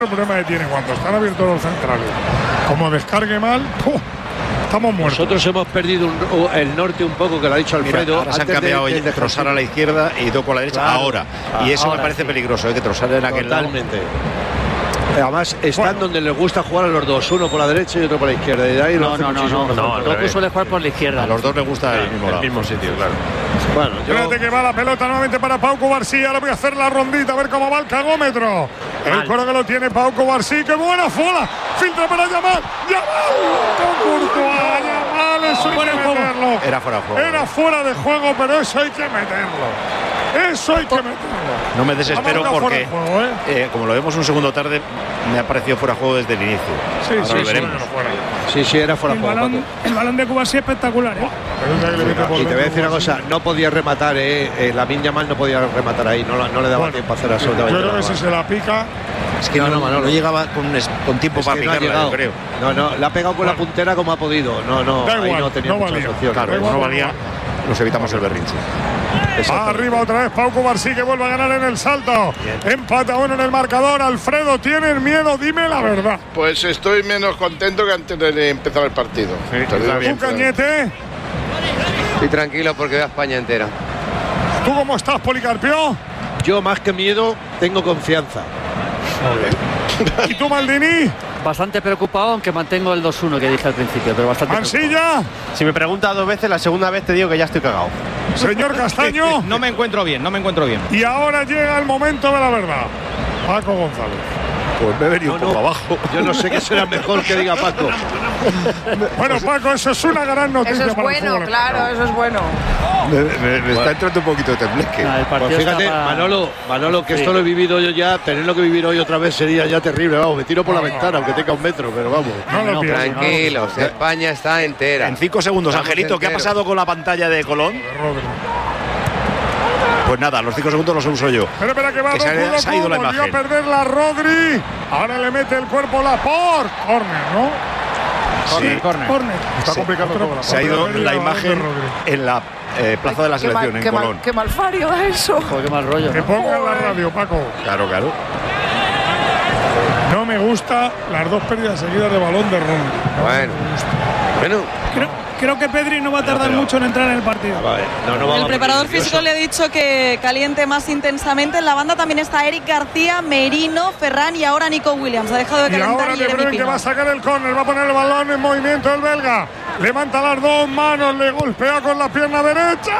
El problema que tiene cuando están abiertos los centrales, como descargue mal, estamos muertos. Nosotros hemos perdido el norte un poco, que lo ha dicho Alfredo. Mira, ahora se han cambiado de Trossard a la izquierda y Doku a la derecha. Claro. Ahora. Y eso me parece peligroso, que Trossard en aquel lado. Totalmente. Además, están donde les gusta jugar a los dos, uno por la derecha y otro por la izquierda. Y de ahí no, Doku suele jugar por la izquierda. A los dos les gusta el mismo sitio, claro. Bueno, fíjate que va la pelota nuevamente para Pau Cubarsí. Ahora voy a hacer la rondita, a ver cómo va el cagómetro. El coro que lo tiene Pau Cubarsí. ¡Qué buena fola! Filtra para Yamal. Con Courtois. Yamal, eso hay que meterlo. Era fuera de juego. Era fuera de juego, pero eso hay que meterlo. Eso hay que meterlo. No me desespero porque, como lo vemos un segundo tarde, me ha parecido fuera de juego desde el inicio. Sí, ahora sí, lo veremos. Sí, era fuera de juego. El balón de Cubarsí es espectacular, Y te voy a decir una cosa, no podía rematar, Lamine Yamal no podía rematar ahí, no le daba tiempo a hacer absolutamente nada. Yo creo que si se la pica. Es que no llegaba con tiempo para picarla, yo creo. No, la ha pegado con la puntera como ha podido. Ahí no tenía muchas opciones. Claro, no valía. Nos evitamos el berrinche. Arriba otra vez Pau Cubarsí, que vuelve a ganar en el salto. Empata uno en el marcador. Alfredo, ¿tienes miedo? Dime la verdad. Pues estoy menos contento que antes de empezar el partido. ¿Tú, Cañete? Estoy tranquilo porque veo a España entera. ¿Tú cómo estás, Policarpio? Yo, más que miedo, tengo confianza. ¿Y tú, Maldini? Bastante preocupado, aunque mantengo el 2-1 que dije al principio, pero bastante ¿Mansilla? Si me preguntas 2 veces, la segunda vez te digo que ya estoy cagado. Señor Castaño. No me encuentro bien. Y ahora llega el momento de la verdad. Paco González. Pues me he venido un poco abajo. Yo no sé qué será mejor que diga Paco. Bueno, Paco, eso es una gran noticia. Eso es bueno, claro, eso es bueno. Me está entrando un poquito de tembleque. Pues fíjate, Manolo, que esto lo he vivido yo ya. Tenerlo que vivir hoy otra vez sería ya terrible. Vamos, me tiro por la ventana, aunque tenga 1 metro, pero vamos. Tranquilos, España está entera. En 5 segundos, Angelito, ¿qué ha pasado con la pantalla de Colón? Pues nada, los 5 segundos los uso yo. Espera que va se ha ido la imagen. Volvió a perder la Rodri. Ahora le mete el cuerpo Laporte. Corner, ¿no? Corner. Está complicado todo. Se ha ido la imagen en la plaza de la selección, en Colón. Qué mal fario da eso. Joder, qué mal rollo. Que pongan la radio, Paco. Claro. No me gusta las 2 pérdidas seguidas de balón de Rodri. Bueno. Creo que Pedri no va a tardar mucho en entrar en el partido. El preparador físico le ha dicho que caliente más intensamente. En la banda también está Eric García, Merino, Ferran y ahora Nico Williams. Ha dejado de calentar. Y ahora De Bruyne, que va a sacar el córner, va a poner el balón en movimiento el belga. Levanta las 2 manos, le golpea con la pierna derecha.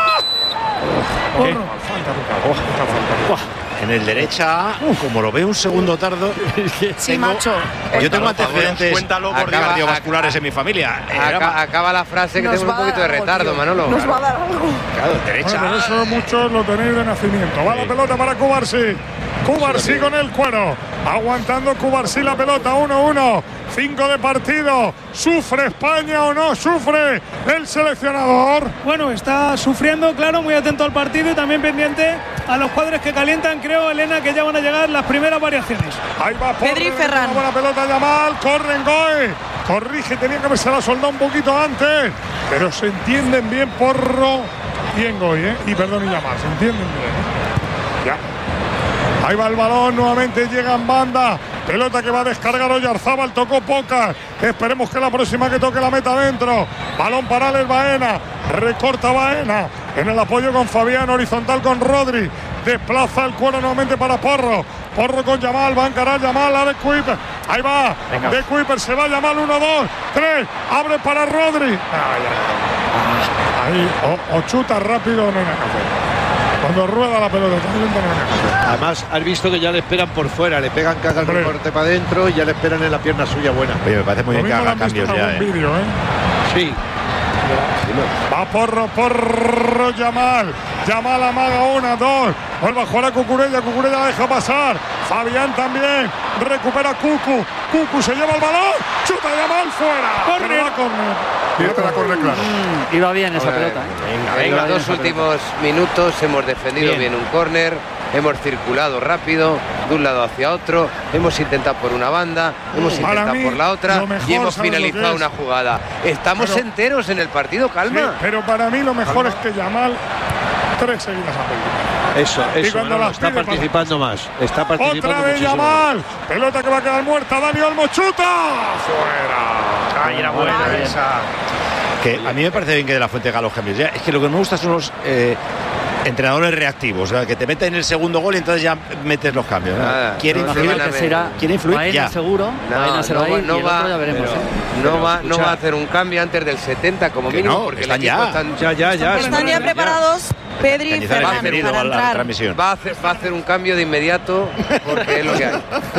En el derecha, como lo veo un segundo tardo. Sí, macho. Yo tengo antecedentes cardiovasculares en mi familia. Acaba la frase que tengo un poquito de retardo, tío. Manolo. Nos va a dar algo. Claro, derecha. Bueno, eso muchos lo tenéis de nacimiento. Va la pelota para Cubarsí. Cubarsí con el cuero. Aguantando Cubarsí la pelota. 1-1. 5 de partido. ¿Sufre España o no sufre el seleccionador? Bueno, está sufriendo, claro, muy atento al partido y también pendiente a los cuadros que calientan. Creo, Elena, que ya van a llegar las primeras variaciones. Ahí va Pedri y Ferran. Buena pelota Yamal. Corre Ngoe. Corrige, tenía que haberse la soldado un poquito antes. Pero se entienden bien Porro y Ngoe, y perdón, y Yamal. Se entienden bien. Ya. Ahí va el balón, nuevamente llega en banda. Pelota que va a descargar Oyarzábal, tocó poca. Esperemos que la próxima que toque la meta adentro. Balón para Alex Baena. Recorta Baena. En el apoyo con Fabián, horizontal con Rodri. Desplaza el cuero nuevamente para Porro. Porro con Yamal, va a encarar Yamal, a De Kuiper. Ahí va. De Kuiper se va Yamal, 1, 2, 3. Abre para Rodri. Ahí, o chuta rápido, no hay nada que hacer. Cuando rueda la pelota, además, has visto que ya le esperan por fuera, le pegan caga el corte para adentro y ya le esperan en la pierna suya buena. Oye, me parece muy bien que haga cambios ya. Vídeo, Sí. Va Porro, Yamal. Yamal amaga 1, 2. Vuelve a jugar a Cucurella la deja pasar. Fabián también. Recupera Cucu se lleva el balón. Chuta Yamal fuera. Corner. La corner, claro. Iba bien esa pelota. En los 2 últimos minutos hemos defendido bien un córner. Hemos circulado rápido de un lado hacia otro, hemos intentado por una banda, hemos intentado por la otra y hemos finalizado una jugada. Estamos enteros en el partido, calma. Sí, pero para mí lo mejor es que Yamal 3 seguidas a pedir. Eso, Y cuando Manolo, las está pide, participando más. Está participando otra vez muchísimo. Yamal. Pelota que va a quedar muerta. Dani Olmo chuta. Fuera. Ahí era buena esa. Que a mí me parece bien que de la Fuente haga los cambios. Ya, es que lo que me gusta son los entrenadores reactivos, o sea, que te meten en el segundo gol y entonces ya metes los cambios. Nada, ¿Quiere influir? ¿Quiere influir? Baena Ya. seguro. Baena se va a ir y el otro ya veremos. No va a hacer un cambio antes del 70 como Que mínimo, no, porque están el equipo ya. está Están ya preparados Pedri y Cañizares, Ferran bienvenido para a la entrar. transmisión. va a hacer un cambio de inmediato porque es lo que hay.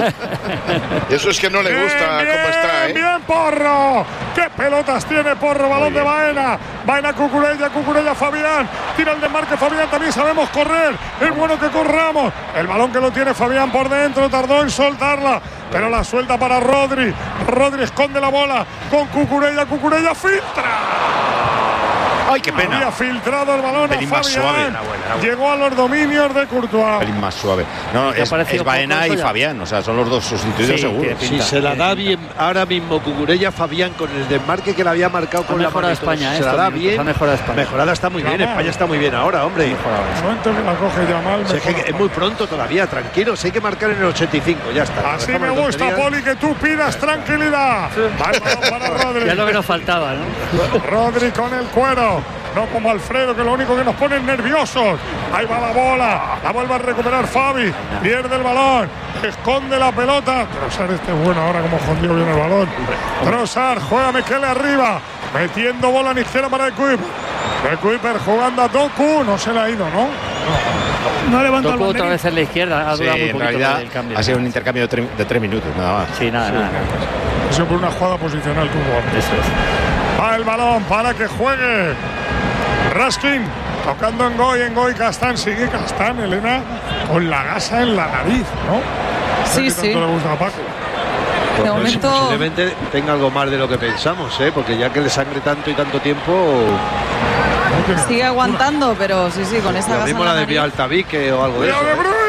Eso es que no le gusta cómo está, ¿eh? Bien, Porro. ¿Qué pelotas tiene Porro? Balón de Baena. Baena Cucurella, Fabián. Tira el desmarque Fabián. También sabemos correr. Es bueno que corramos. El balón que lo tiene Fabián por dentro. Tardó en soltarla, pero la suelta para Rodri. Rodri esconde la bola con Cucurella. Cucurella filtra. ¡Ay, qué pena! Había filtrado el balón a Pelín más Fabián. suave. Llegó a los dominios de Courtois. Pelín más suave. No, ¿Te ha es parecido Baena poco y eso ya? Fabián, o sea, son los dos sustituidos Sí, seguro. que Si pinta, se la que da pinta. bien ahora mismo Cucurella Fabián con el desmarque que le había marcado con la mejorado mano y todo, España, se la estos da minutos, bien. ha mejorado España. Mejorada está muy bien, Yamal. España está muy bien ahora, hombre. El momento que la coge Yamal. Si es, que es muy pronto todavía, tranquilo, si hay que marcar en el 85, ya está. Así Dejamos me de gusta, tonterías. Poli, que tú pidas tranquilidad. Va el balón para Rodri. Ya es lo que nos faltaba, ¿no? Rodri con el cuero. No como Alfredo, que lo único que nos pone es nerviosos. Ahí va la bola. La vuelve a recuperar Fabi. Pierde el balón. Esconde la pelota. Trossard este es bueno ahora como escondió bien el balón. Trossard juega Mekele arriba. Metiendo bola en izquierda para el Kuiper. El Kuiper jugando a Doku. No se le ha ido, ¿no? No levanta el Tocó otra banderín. vez en la izquierda. Ha Sí, durado muy en poquito realidad el cambio. ha sido un intercambio de 3 minutos, nada más. Sí, nada. Eso por una jugada posicional que hubo antes. Eso es. Va el balón para que juegue Raskin, tocando en Goy Castán, sigue Castán, Elena, con la gasa en la nariz, ¿no? Sí, ¿Qué sí. tanto le gusta a Paco? De momento Posiblemente tenga algo más de lo que pensamos, porque ya que le sangre tanto y tanto tiempo, sigue aguantando, pero sí, con esa lo gasa mismo en la la desvía al nariz. tabique o algo de eso. ¡Mira De Bruyne!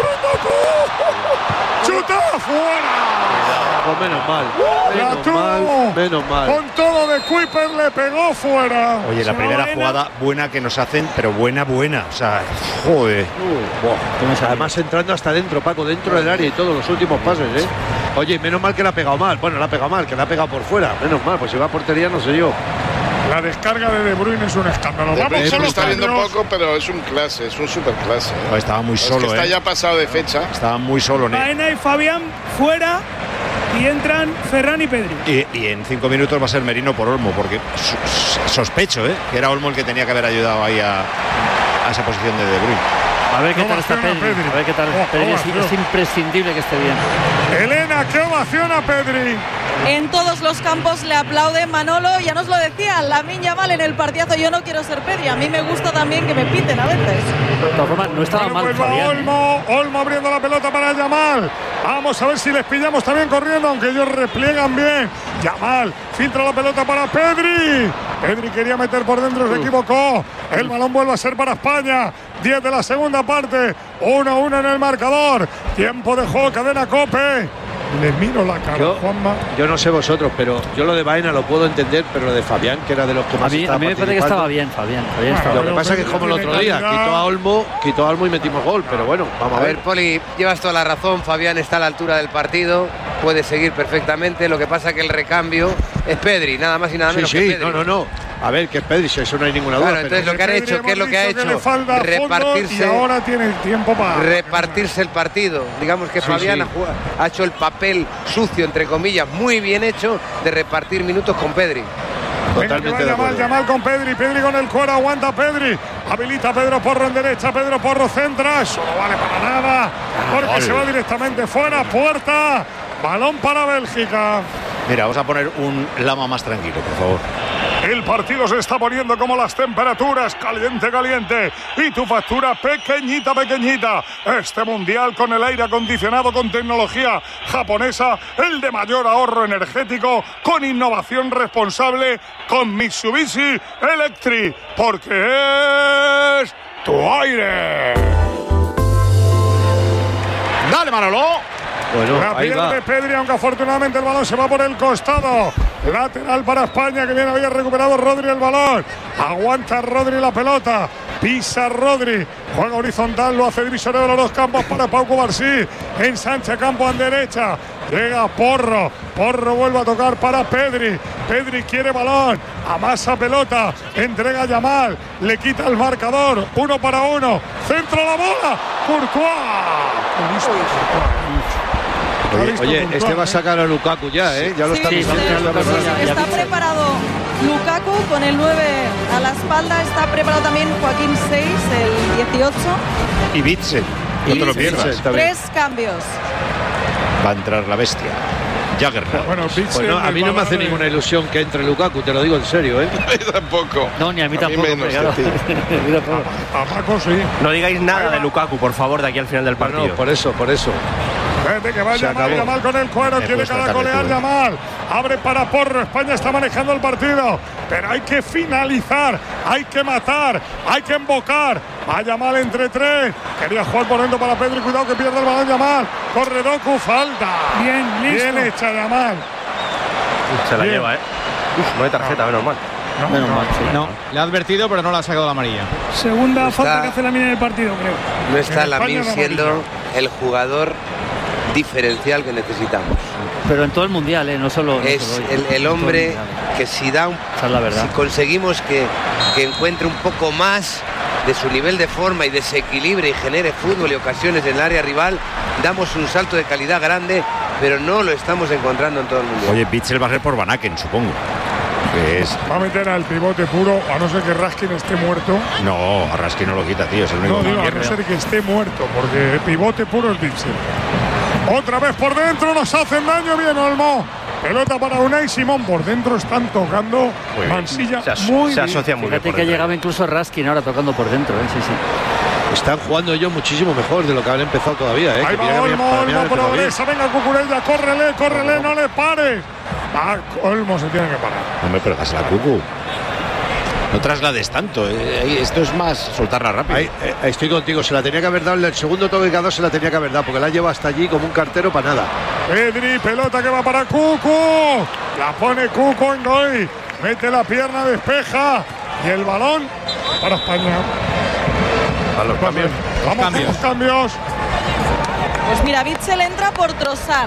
¡Chuta fuera! Pues menos mal, La tuvo. menos mal. Con todo de Kuiper le pegó fuera. Oye, la Se primera va jugada buena que nos hacen, pero buena. O sea, joder. Además entrando hasta dentro, Paco, dentro del área y todos los últimos pases, Oye, menos mal que la ha pegado mal. Bueno, la ha pegado mal, que la ha pegado por fuera. Menos mal, pues si va a portería no sé yo. La descarga de Bruyne es un escándalo. De Vamos Bruyne con lo los está viendo cambios. poco, pero es un clase, es un super clase. Estaba muy Es que solo, está ya pasado de fecha. Estaba muy solo, Baena y Fabián fuera y entran Ferran y Pedri. Y en 5 minutos va a ser Merino por Olmo, porque sospecho, que era Olmo el que tenía que haber ayudado ahí a esa posición de Bruyne. A ver qué No tal está ovaciona Pedri. Pedri. A ver qué tal. Pedri es imprescindible que esté bien. Elena, ¿qué ovación a Pedri? En todos los campos le aplauden. Manolo, ya nos lo decía, Lamine Yamal en el partidazo. Yo no quiero ser Pedri, a mí me gusta también que me piten a veces. De todas formas, no estaba Bueno, mal pues va Fabián. Olmo abriendo la pelota para Yamal. Vamos a ver si les pillamos también corriendo, aunque ellos repliegan bien. Yamal filtra la pelota para Pedri. Pedri quería meter por dentro, se equivocó. El balón vuelve a ser para España. 10 de la segunda parte. 1-1 en el marcador. Tiempo de juego, cadena COPE. Le miro la cara, Juanma. Yo no sé vosotros, pero yo lo de Baena lo puedo entender, pero lo de Fabián, que era de los que A más mí, estaba a mí me parece que participando. estaba bien, Fabián. Lo que pasa es que es como el otro día, quitó a Olmo y metimos gol, pero bueno, vamos A ver, Poli, llevas toda la razón. Fabián está a la altura del partido, puede seguir perfectamente. Lo que pasa es que el recambio es Pedri, nada más y nada menos que Pedri. No. A ver, que es Pedri, si eso no hay ninguna duda. Claro, entonces lo que han hecho, ¿qué es lo que ha hecho? le falta fondo Repartirse. y ahora tiene el tiempo para Repartirse el partido. Digamos que Fabián ha hecho el papel sucio, entre comillas, muy bien hecho, de repartir minutos con Pedri. Totalmente de acuerdo. Yamal con Pedri con el cuero, aguanta Pedri, habilita Pedro Porro en derecha, Pedro Porro centra, eso no vale para nada, porque se va directamente fuera, puerta, balón para Bélgica. Mira, vamos a poner un Lama más tranquilo, por favor. El partido se está poniendo como las temperaturas, caliente, y tu factura pequeñita. Este mundial con el aire acondicionado con tecnología japonesa, el de mayor ahorro energético, con innovación responsable, con Mitsubishi Electric, porque es tu aire. ¡Dale, Manolo! Bueno, La ahí va. pierde Pedri, aunque afortunadamente el balón se va por el costado. Lateral para España, que bien había recuperado Rodri el balón. Aguanta Rodri la pelota. Pisa Rodri. Juega horizontal, lo hace divisorio de los dos campos para Pau Cubarsí. Ensancha campo a derecha. Llega Porro. Porro vuelve a tocar para Pedri. Pedri quiere balón. Amasa pelota. Entrega a Yamal. Le quita el marcador. 1 para 1. Centro la bola. Courtois. Oye, este va a sacar a Lukaku ya, ¿eh? Ya lo está diciendo. Está preparado Lukaku con el 9 a la espalda. Está preparado también Joaquín 6, el 18. Y Witsel. No te lo pierdas. 3 cambios. Va a entrar la bestia. Jaggernaut. Bueno, a mí no me hace ninguna ilusión que entre Lukaku, te lo digo en serio, ¿eh? A mí tampoco. No, ni a mí tampoco. A Paco sí. No digáis nada de Lukaku, por favor, de aquí al final del partido. No, por eso. Vete que va Yamal con el cuero, quiere caracolear Yamal. Abre para Porro, España está manejando el partido, pero hay que finalizar, hay que matar, hay que embocar. Va Yamal entre 3, quería jugar por dentro para Pedri, cuidado que pierde el balón Yamal. Corre Doku, falta. Bien, listo. Bien hecha Yamal. Se la lleva, no hay tarjeta, menos mal. No, le ha advertido, pero no le ha sacado la amarilla. Segunda falta que hace Lamine en el partido, creo. No está Lamine siendo el jugador diferencial que necesitamos. Pero en todo el mundial, no solo. Es el hombre que si conseguimos que encuentre un poco más de su nivel de forma y desequilibre y genere fútbol y ocasiones en el área rival, damos un salto de calidad grande, pero no lo estamos encontrando en todo el mundial. Oye, Witsel va a ser por Van Aken, supongo. Va a meter al pivote puro, a no ser que Raskin esté muerto. No, a Raskin no lo quita, tío. Es el único a no ser que esté muerto, porque el pivote puro es Witsel. Otra vez por dentro, nos hacen daño. Bien, Olmo. Pelota para Unai Simón. Por dentro están tocando Mansilla muy se asocia muy bien. Fíjate que llegaba incluso Raskin ahora tocando por dentro. Sí. Están jugando ellos muchísimo mejor de lo que han empezado todavía. Ahí va Olmo progresa. Venga, Cucurella, córrele, no le pares. Olmo se tiene que parar. Hombre, pero dásela a Cucu. No traslades tanto, esto es más soltarla rápido. Ahí estoy contigo, se la tenía que haber dado, el segundo toque que ha dado se la tenía que haber dado, porque la lleva hasta allí como un cartero para nada. Pedri, pelota que va para Cucu, la pone Cucu en gol, mete la pierna, despeja y el balón para España. A los cambios. Vamos con los cambios. Pues mira, Witsel entra por Trossard.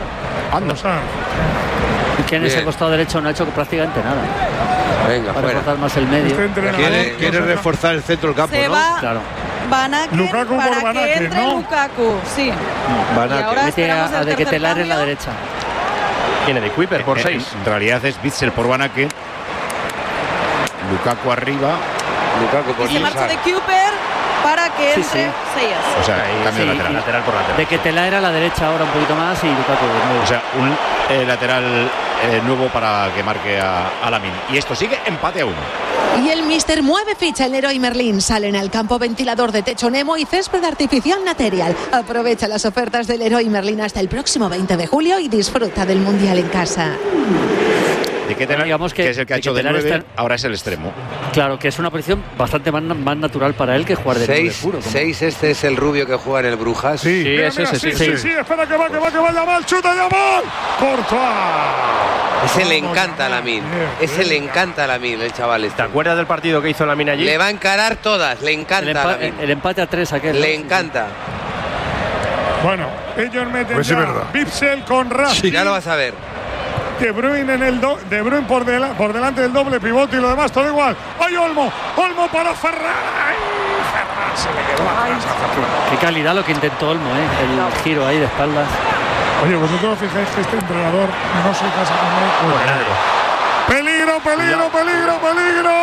Y que en ese costado derecho no ha hecho prácticamente nada. Venga, para reforzar más el medio. Quiere reforzar el centro del campo, se ¿no? va Claro. Van Aken Lukaku para por Van que Aken, entre ¿no? Lukaku, sí. Van Aken. Y ahora Mete esperamos el a De Ketelaere en la cambio. derecha. Tiene de Kuiper por 6. En realidad es Witsel por Van Aken. Lukaku arriba. Lukaku por Y se marcha de Kuiper para que entre Seyas. O sea, cambio lateral. Lateral por lateral. De Ketelaere a la derecha ahora un poquito más y Lukaku de nuevo. O sea, un lateral nuevo para que marque a Lamine. Y esto sigue empate a 1. Y el Mister mueve ficha en Leroy Merlin. Salen al campo ventilador de techo Nemo y césped artificial Material. Aprovecha las ofertas de Leroy Merlin hasta el próximo 20 de julio y disfruta del Mundial en casa. De Ketelaere, digamos que es el que ha hecho de 9, ahora es el extremo. Claro, que es una posición bastante más natural para él que jugar de 9 puro. 6, este es el rubio que juega en el Brujas. Sí, es ese, sí, espera que va Yamal, chuta Yamal. Courtois. Ese le encanta a Lamine. Ese le encanta a Lamine, el chaval este. ¿Te acuerdas del partido que hizo Lamine allí? Le va a encarar todas, le encanta a Lamine. El empate a 3 aquel. Le encanta. Bueno, ellos meten Witsel con Raskin. Ya lo vas a ver. De Bruyne De Bruyne por delante del doble pivote y lo demás todo igual. ¡Ay, Olmo para Ferran! ¡Ay, Ferran se le quedó atrás! Qué calidad lo que intentó Olmo, el giro ahí de espaldas. Oye, vosotros fijáis que este entrenador no se casa con él. ¡Peligro!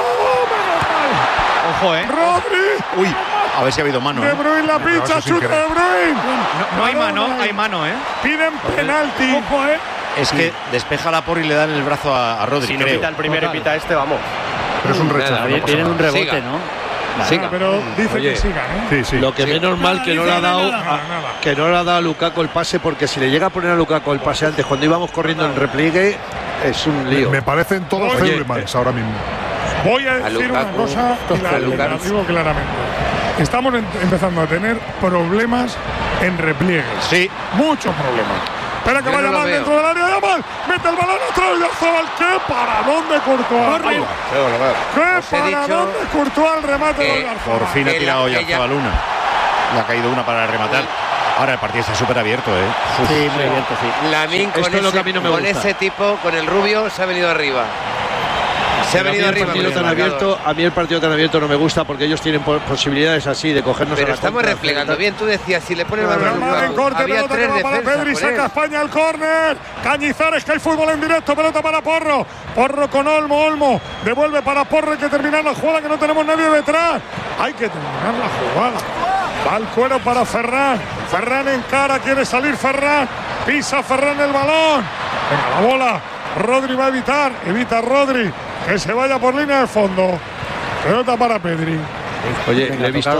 Ojo, ¡Rodri! Uy, a ver si ha habido mano. De Bruyne la pincha, chuta De Bruyne. No hay mano, hay mano, Piden penalti. Ojo, Es que despeja la por y le dan el brazo a Rodri. Si no pita el primero y pita este, vamos. Pero es un rechazo. Tienen un rebote, ¿no? Pero dice que siga, ¿no? Sí. Lo que menos mal que no le ha dado que no le ha dado a Lukaku el pase, porque si le llega a poner a Lukaku el pase antes cuando íbamos corriendo en repliegue es un lío. Me parecen todos Feulemans ahora mismo. Voy a decir una cosa y la digo claramente. Estamos empezando a tener problemas en repliegues. Sí. Muchos problemas. Espera que vaya mal dentro del área. Oyarzabal, mete el balón otro Oyarzabal, qué paradón de Courtois. Qué paradón de Courtois al remate de Oyarzabal. Por fin ha tirado Oyarzabal una. Le ha caído una para rematar. Ahora el partido está súper abierto, Sí, muy abierto, sí. Lamín con ese tipo, con el rubio, se ha venido arriba. Se ha venido arriba. A mí el partido tan abierto no me gusta porque ellos tienen posibilidades así de cogernos. Pero estamos replegando bien. Tú decías, si le pones el balón en corte, había pelota 3 que va para Pedri, saca España al córner. Cañizares, que hay fútbol en directo, pelota para Porro. Porro con Olmo devuelve para Porro, hay que terminar la jugada, que no tenemos nadie detrás. Hay que terminar la jugada. Va al cuero para Ferran. Ferran encara, quiere salir Ferran. Pisa Ferran el balón. Venga, la bola. Rodri va a evitar. Evita Rodri. Que se vaya por línea de fondo. Pelota para Pedri. Oye, le he visto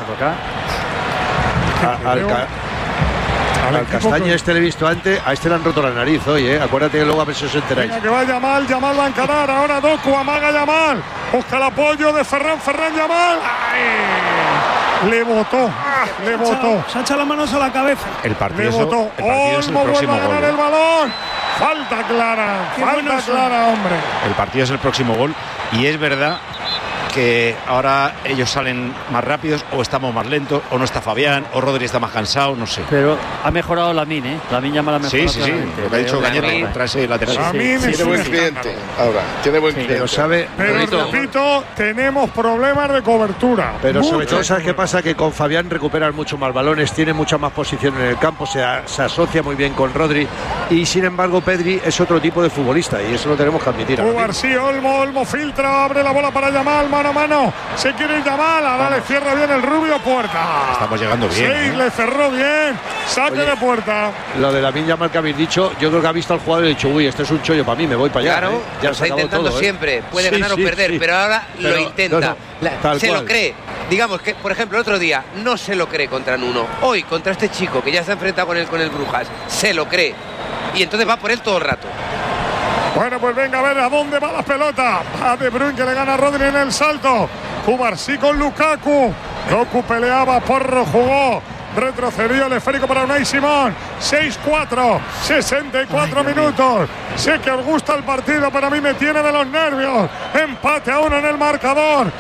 al Castaña, este le he visto antes. A este le han roto la nariz hoy, Acuérdate que luego a ver si os enteráis. Venga, que va Yamal va a encarar. Ahora Doku, amaga Yamal. Busca el apoyo de Ferran Yamal. ¡Ay! Le botó. Se ha echado las manos a la cabeza. El partido, le botó. es el próximo vuelve a ganar gol. el balón. Falta clara, hombre. El partido es el próximo gol. Y es verdad que ahora ellos salen más rápidos, o estamos más lentos, o no está Fabián, o Rodri está más cansado, no sé. Pero ha mejorado Lamín, Lamín Yamal ha mejorado. Sí. Lo que ha dicho Cañete, contra ese lateral. Tiene buen cliente. Ahora, tiene buen cliente. Pero repito, tenemos problemas de cobertura. Pero sobre todo, ¿sabes qué pasa? Que con Fabián recuperan mucho más balones, tiene mucha más posición en el campo, se asocia muy bien con Rodri. Y sin embargo, Pedri es otro tipo de futbolista, y eso lo tenemos que admitir. García, Olmo filtra, abre la bola para Yamal, mano a mano. Se quiere ir Yamal, ahora le cierra bien el rubio, puerta. Estamos llegando bien. Sí, le cerró bien. Saque de puerta. Lo de Lamine Yamal que habéis dicho, yo creo que ha visto al jugador y ha dicho, uy, este es un chollo para mí, me voy para allá. Claro, ya está intentando todo, siempre. Puede ganar o perder, pero ahora lo intenta. Se lo cree. Digamos que, por ejemplo, el otro día no se lo cree contra Nuno. Hoy, contra este chico que ya se ha enfrentado con el Brujas, se lo cree. Y entonces va por él todo el rato. Bueno, pues venga a ver a dónde va la pelota. Va De Bruyne, que le gana a Rodri en el salto. Cubarsí con Lukaku. Doku peleaba, Porro jugó. Retrocedió el esférico para Unai Simón. 6-4, 64 minutos. Sé que os gusta el partido, pero a mí me tiene de los nervios. Empate a 1 en el marcador.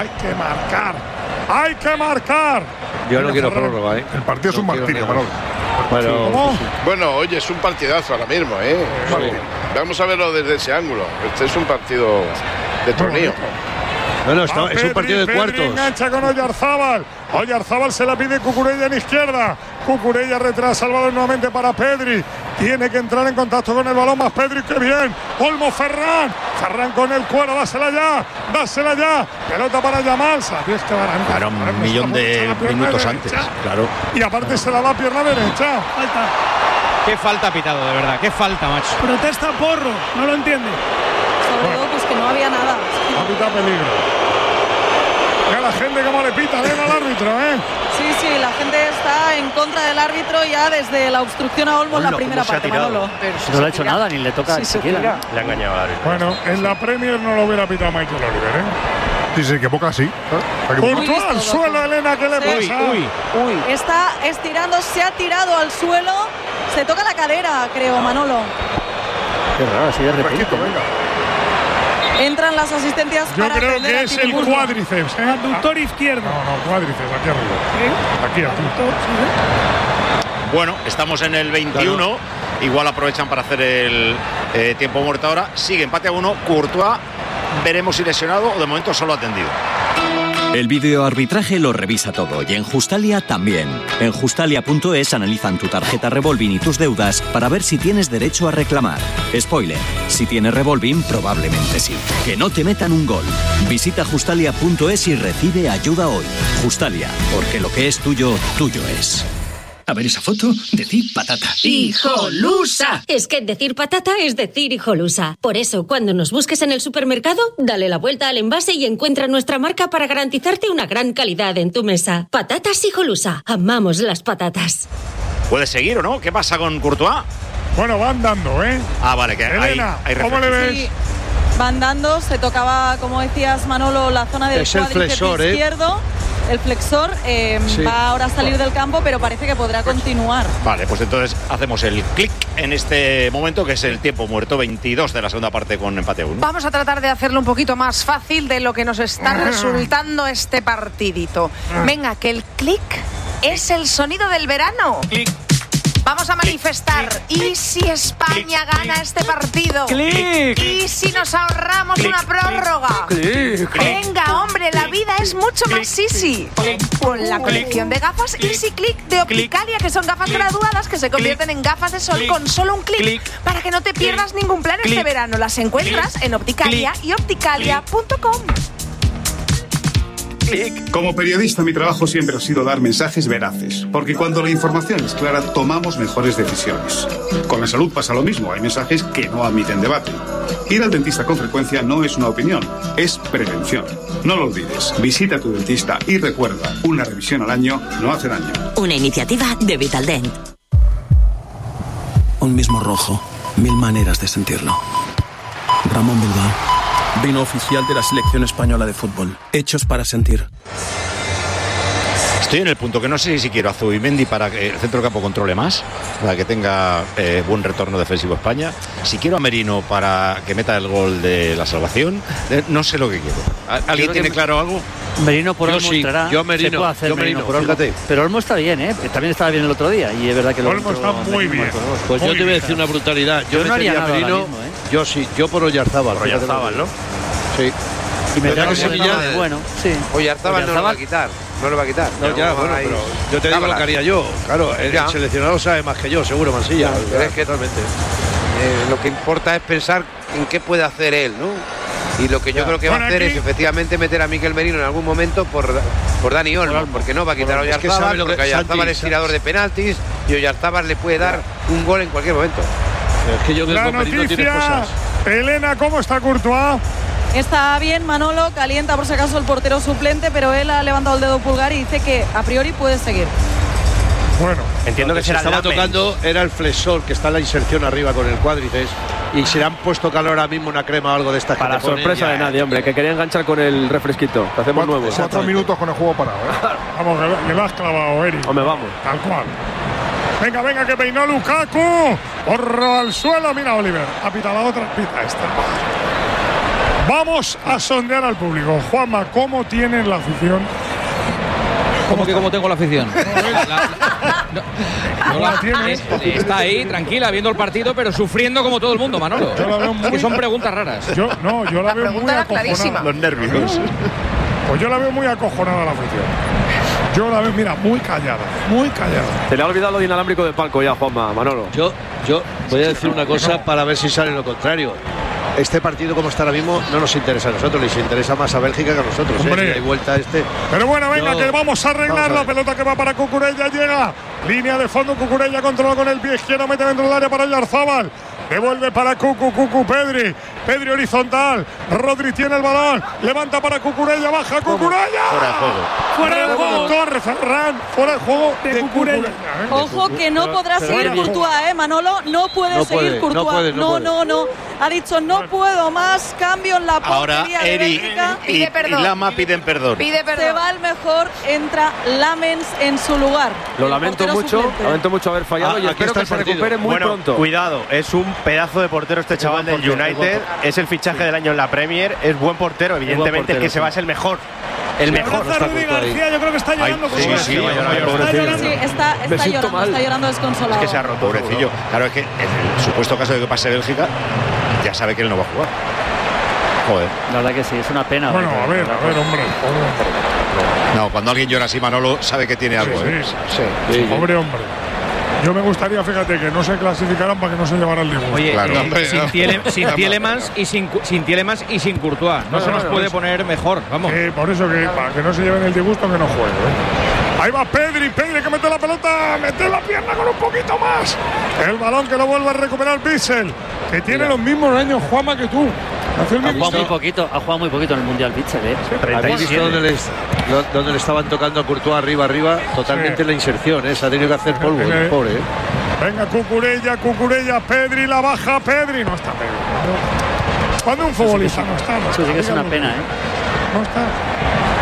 Hay que marcar. Yo no quiero prórroga, El partido es un martirio, Manolo. Bueno, oye, es un partidazo ahora mismo, Vamos a verlo desde ese ángulo. Este es un partido de torneo. Bueno, es un partido de cuartos. Engancha con Oyarzabal. Oyarzabal se la pide Cucurella en izquierda. Cucurella retrasa el balón nuevamente para Pedri. Tiene que entrar en contacto con el balón más Pedri, que bien. Olmo, Ferran con el cuero, dásela ya. Pelota para Yamal. Claro, un millón de minutos antes. Claro. Y aparte se la da pierna derecha. Falta. Qué falta ha pitado, de verdad. Qué falta, macho. Protesta Porro, no lo entiende. Sobre todo, pues que no había nada. Ha pitado peligro. Mira la gente como le pita bien al árbitro, Sí, la gente está en contra del árbitro ya desde la obstrucción a Olmo en la primera parte, Manolo. No le ha hecho nada, ni le toca ni siquiera. Le ha engañado al árbitro. Bueno, en la Premier no lo hubiera pitado Michael Oliver, Si se equivoca, sí. Courtois al suelo, Elena, ¿qué le pasa? Uy. Está estirando, se ha tirado al suelo. Se toca la cadera, creo, Manolo. Qué raro, así de repente. Entran las asistencias Yo para creo que es el cuádriceps, Abductor izquierdo. No, cuádriceps, aquí arriba. Bueno, estamos en el 21. Claro. Igual aprovechan para hacer el tiempo muerto ahora. Sigue empate a 1. Courtois, veremos si lesionado o de momento solo atendido. El videoarbitraje lo revisa todo y en Justalia también. En Justalia.es analizan tu tarjeta revolving y tus deudas para ver si tienes derecho a reclamar. Spoiler, si tienes revolving probablemente sí. Que no te metan un gol. Visita Justalia.es y recibe ayuda hoy. Justalia, porque lo que es tuyo, tuyo es. A ver esa foto, decir patata. ¡Hijolusa! Es que decir patata es decir hijolusa. Por eso, cuando nos busques en el supermercado, dale la vuelta al envase y encuentra nuestra marca para garantizarte una gran calidad en tu mesa. Patatas Hijolusa. Amamos las patatas. ¿Puede seguir o no? ¿Qué pasa con Courtois? Bueno, van dando, vale, que Elena, hay ¿cómo le ves? Sí, van dando, se tocaba, como decías, Manolo, la zona del cuádriceps izquierdo. el flexor, va ahora a salir del campo, pero parece que podrá continuar. Vale, pues entonces hacemos el clic en este momento, que es el tiempo muerto, 22 de la segunda parte con empate 1. Vamos a tratar de hacerlo un poquito más fácil de lo que nos está resultando este partidito. Venga, que el clic es el sonido del verano. Clic. Vamos a manifestar. ¿Y si España gana este partido? ¡Clic! ¿Y si nos ahorramos una prórroga? Venga, hombre, la vida es mucho más easy. Con la colección de gafas Easy Click de Opticalia, que son gafas graduadas que se convierten en gafas de sol con solo un clic, para que no te pierdas ningún plan este verano. Las encuentras en Opticalia y opticalia.com. Como periodista, mi trabajo siempre ha sido dar mensajes veraces, porque cuando la información es clara, tomamos mejores decisiones. Con la salud pasa lo mismo, hay mensajes que no admiten debate. Ir al dentista con frecuencia no es una opinión, es prevención. No lo olvides, visita a tu dentista y recuerda, una revisión al año no hace daño. Una iniciativa de Vitaldent. Un mismo rojo, 1000 maneras de sentirlo. Ramón Bilbao. Vino oficial de la selección española de fútbol. Hechos para sentir. Estoy en el punto que no sé si quiero a Zubimendi para que el centro campo controle más, para que tenga buen retorno defensivo España. Si quiero a Merino para que meta el gol de la salvación, no sé lo que quiero. ¿Alguien tiene claro algo? Merino por Olmo entrará. Yo Merino, se puede hacer yo Merino, por Olmo. fíjate. Pero Olmo está bien, ¿eh? También estaba bien el otro día y es verdad que Olmo está muy bien. Pues yo te voy a decir una brutalidad. Yo no haría metería a nada Merino. ahora mismo, ¿eh? Yo sí, yo por Oyarzábal. Oyarzábal, ¿no? Sí. Y me da bueno, sí. Oyarzábal no lo va a quitar. No lo va a quitar. No, ya, bueno, pero yo te digo lo que haría yo. Claro, el seleccionado sabe más que yo, seguro, Mansilla. Pero es que totalmente. Lo que importa es pensar en qué puede hacer él, ¿no? Y lo que yo creo que va a hacer es efectivamente meter a Miquel Merino en algún momento por Dani Olmo, porque no va a quitar a Oyarzábal, porque Oyarzábal es tirador de penaltis y Oyarzábal le puede dar un gol en cualquier momento. Es que yo creo La que Merino tiene cosas. Elena, ¿cómo está Courtois? Está bien, Manolo, calienta por si acaso el portero suplente, pero él ha levantado el dedo pulgar y dice que a priori puede seguir. Bueno, entiendo que se estaba tocando era el flexor, que está en la inserción arriba con el cuádriceps, y se le han puesto calor ahora mismo una crema o algo de estas. Para sorpresa de nadie, hombre, que quería enganchar con el refresquito. Lo hacemos nuevo. 4 minutos con el juego parado, ¿eh? Vamos, que lo has clavado, Eric. Hombre, vamos. Tal cual. Venga, que peinó Lukaku. Porro al suelo, mira Oliver. Ha pitado la otra, pita esta. Vamos a sondear al público. Juanma, ¿cómo tienen la afición? ¿Cómo tengo la afición? Está ahí, tranquila, viendo el partido, pero sufriendo como todo el mundo, Manolo. Yo la veo muy... Que son preguntas raras. Yo la veo muy acojonada. Los nervios. Pues yo la veo muy acojonada la afición. Yo la veo, mira, muy callada, muy callada. Se le ha olvidado lo de inalámbrico de palco ya, Juanma, Manolo. Yo voy a decir una cosa para ver si sale lo contrario. Este partido, como está ahora mismo, no nos interesa a nosotros, les interesa más a Bélgica que a nosotros. Hombre. Hay vuelta Pero bueno, venga, que vamos a arreglar la pelota que va para Cucurella, llega. Línea de fondo, Cucurella controla con el pie izquierdo, mete dentro del área para Oyarzábal. Devuelve para Cucu, Pedri horizontal. Rodri tiene el balón, levanta para Cucurella, baja Cucurella. Fuera de juego. Torre Ferran, fuera de juego de Cucurella. Ojo que no podrá seguir Courtois, Manolo. No puede seguir Courtois. No. Ha dicho no puedo más. Cambio en la portería de Bélgica. Y Lama piden perdón. Se va el mejor, entra Lamens en su lugar. Lo lamento mucho haber fallado y espero que se recupere muy pronto. Cuidado, es un pedazo de portero este chaval del United, es el fichaje del año en la Premier, es buen portero, evidentemente el que se va es el mejor. El mejor. Rudy García, yo creo que está llorando. Está llorando desconsolado. Es que se ha roto, pobrecillo. Claro, es que en el supuesto caso de que pase Bélgica, ya sabe que él no va a jugar. Joder. La verdad que sí, es una pena. Bueno, a ver, hombre. No, cuando alguien llora así, Manolo, sabe que tiene algo. Sí. Hombre. Yo me gustaría, fíjate, que no se clasificaran para que no se llevaran el disgusto. Oye, claro. Sin Tielemans y sin Courtois. No se nos puede poner mejor, vamos. Por eso que para que no se lleven el disgusto, que no juegue. Ahí va Pedri que mete la pelota, mete la pierna con un poquito más. El balón que lo vuelve a recuperar Bissell, que tiene los mismos años, Juanma, que tú. Ha jugado muy poquito en el Mundial Bissell, ¿eh? ¿Habéis visto donde le estaban tocando a Courtois arriba? Totalmente la inserción, se ha tenido que hacer polvo, el pobre. Venga, Cucurella, Pedri, la baja, Pedri. No está Pedri. Cuando un futbolista no está. Eso sí que es una pena, ¿eh? No está.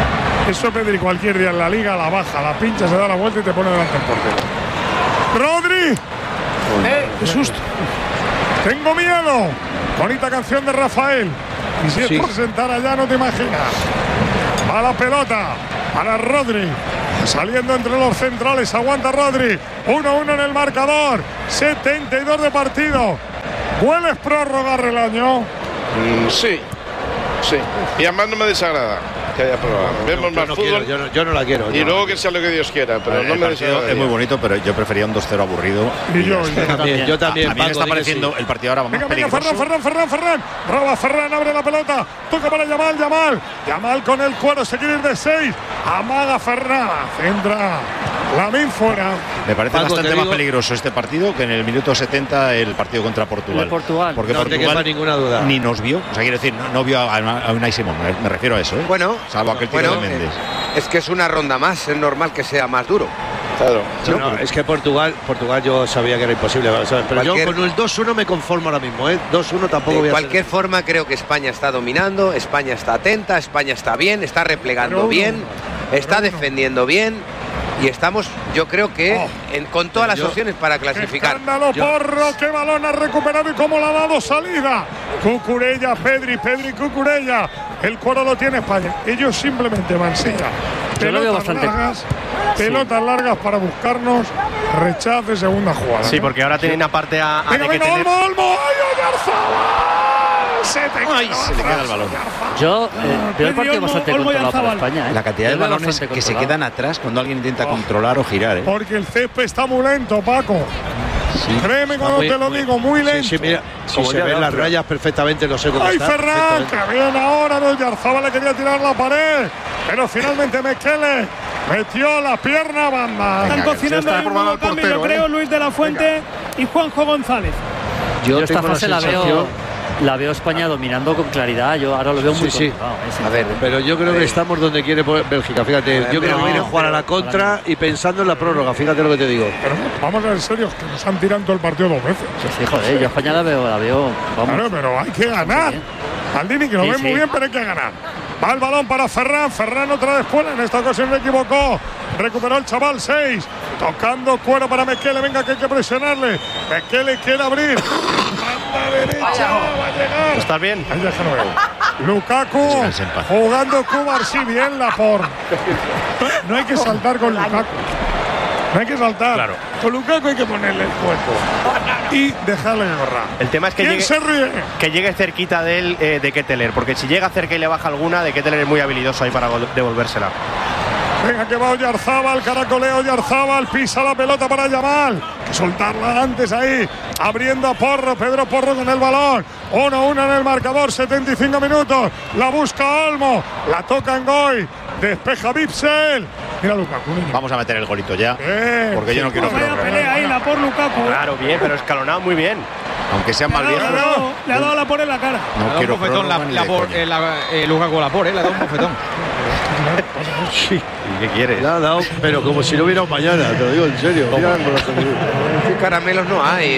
Eso Pedri cualquier día en la liga la baja, la pincha, se da la vuelta y te pone delante del portero. ¡Rodri! ¡Qué susto! ¡Tengo miedo! Bonita canción de Rafael. Y si es por sentar allá, no te imaginas. Va la pelota para Rodri. Saliendo entre los centrales, aguanta Rodri. 1-1 en el marcador. 72 de partido. ¿Hueles prórroga, Relaño? Sí. Y además no me desagrada que haya prórroga. Vemos más fútbol. Yo no la quiero. Y luego que sea lo que Dios quiera, pero no me desagrada. Es muy bonito, pero yo prefería un 2-0 aburrido. Y yo también. A mí me está pareciendo el partido ahora más peligroso. Ferran. Roba Ferran, abre la pelota. Toca para Yamal con el cuero, se quiere ir de 6. Amaga Ferran. Centra. Lamine fuera. Me parece bastante más peligroso este partido que en el minuto 70 el partido contra Portugal. Porque no Portugal te quepa ninguna duda. Ni nos vio. O sea, quiero decir, no vio a Unai Simón. Me refiero a eso. Bueno, salvo aquel tiro de Méndez. Es que es una ronda más. Es normal que sea más duro. Claro. No, es que Portugal yo sabía que era imposible, ¿sabes? Pero yo con el 2-1 me conformo ahora mismo, 2-1 tampoco voy a. De cualquier forma, creo que España está dominando, España está atenta, España está bien, está replegando bien, está defendiendo bien. Y estamos, yo creo que con todas las opciones para clasificar. ¡Escándalo, Porro! ¡Qué balón ha recuperado y cómo le ha dado salida! Cucurella, Pedri, Cucurella. El cuero lo tiene España. Ellos simplemente Mansilla. Pelotas largas para buscarnos. Rechazo de segunda jugada. Sí, porque ahora tienen aparte a venga, Olmo. Se le queda el balón. Yo veo el partido bastante controlado para España. La cantidad de balones que se quedan atrás cuando alguien intenta controlar o girar. Porque el césped está muy lento, Paco. Sí. Créeme cuando te lo digo, muy lento. Sí, mira, si se ven las rayas perfectamente, lo sé cómo ¡ay, está. Ferran! ¡Que bien ahora! Oyarzábal le quería tirar la pared, pero finalmente Mekele metió la pierna banda. Están cocinando ahí un nuevo cambio, yo creo, Luis de la Fuente y Juanjo González. Yo esta fase la veo España dominando con claridad. Yo ahora lo veo muy complicado. A ver, pero yo creo que estamos donde quiere Bélgica. Fíjate, yo creo que viene a jugar a la contra y pensando en la prórroga. Fíjate lo que te digo. Pero vamos a ver serios, que nos han tirado todo el partido 2 veces. Sí, joder, yo España la veo. Vamos. Claro, pero hay que ganar. Maldini, que lo ve muy bien, pero hay que ganar. Va el balón para Ferran otra vez fuera. En esta ocasión le equivocó. Recuperó el chaval 6. Tocando cuero para Mekele. Venga, que hay que presionarle. Mekele quiere abrir. Banda derecha. Va a llegar. ¿Estás bien? Ahí ya no veo. Lukaku jugando Cubarsí. Bien Laporte. No hay que saltar con Lukaku. No hay que saltar. Claro. Con Lukaku hay que ponerle el cuerpo y dejarle correr. El tema es que llegue cerquita de él, de Ketteler, porque si llega cerca y le baja alguna, de Ketteler es muy habilidoso ahí para devolvérsela. Venga, que va Oyarzábal, caracolea Oyarzábal, pisa la pelota para Yamal. Que soltarla antes ahí, abriendo a Porro, Pedro Porro con el balón. 1-1 en el marcador, 75 minutos. La busca Olmo, la toca Ngoy, despeja Witsel. Mira Lukaku. Vamos a meter el golito ya, porque yo no quiero pelea ahí, la por Lukaku. Claro, bien, pero escalonado muy bien. Aunque sean más viejos. Le ha dado la por en la cara. No quiero un bofetón, Lukaku Lapor, le ha dado un bofetón. Sí. ¿Y qué quieres? Le ha dado, pero como si no hubiera un mañana, te lo digo en serio. ¿Qué caramelos no hay?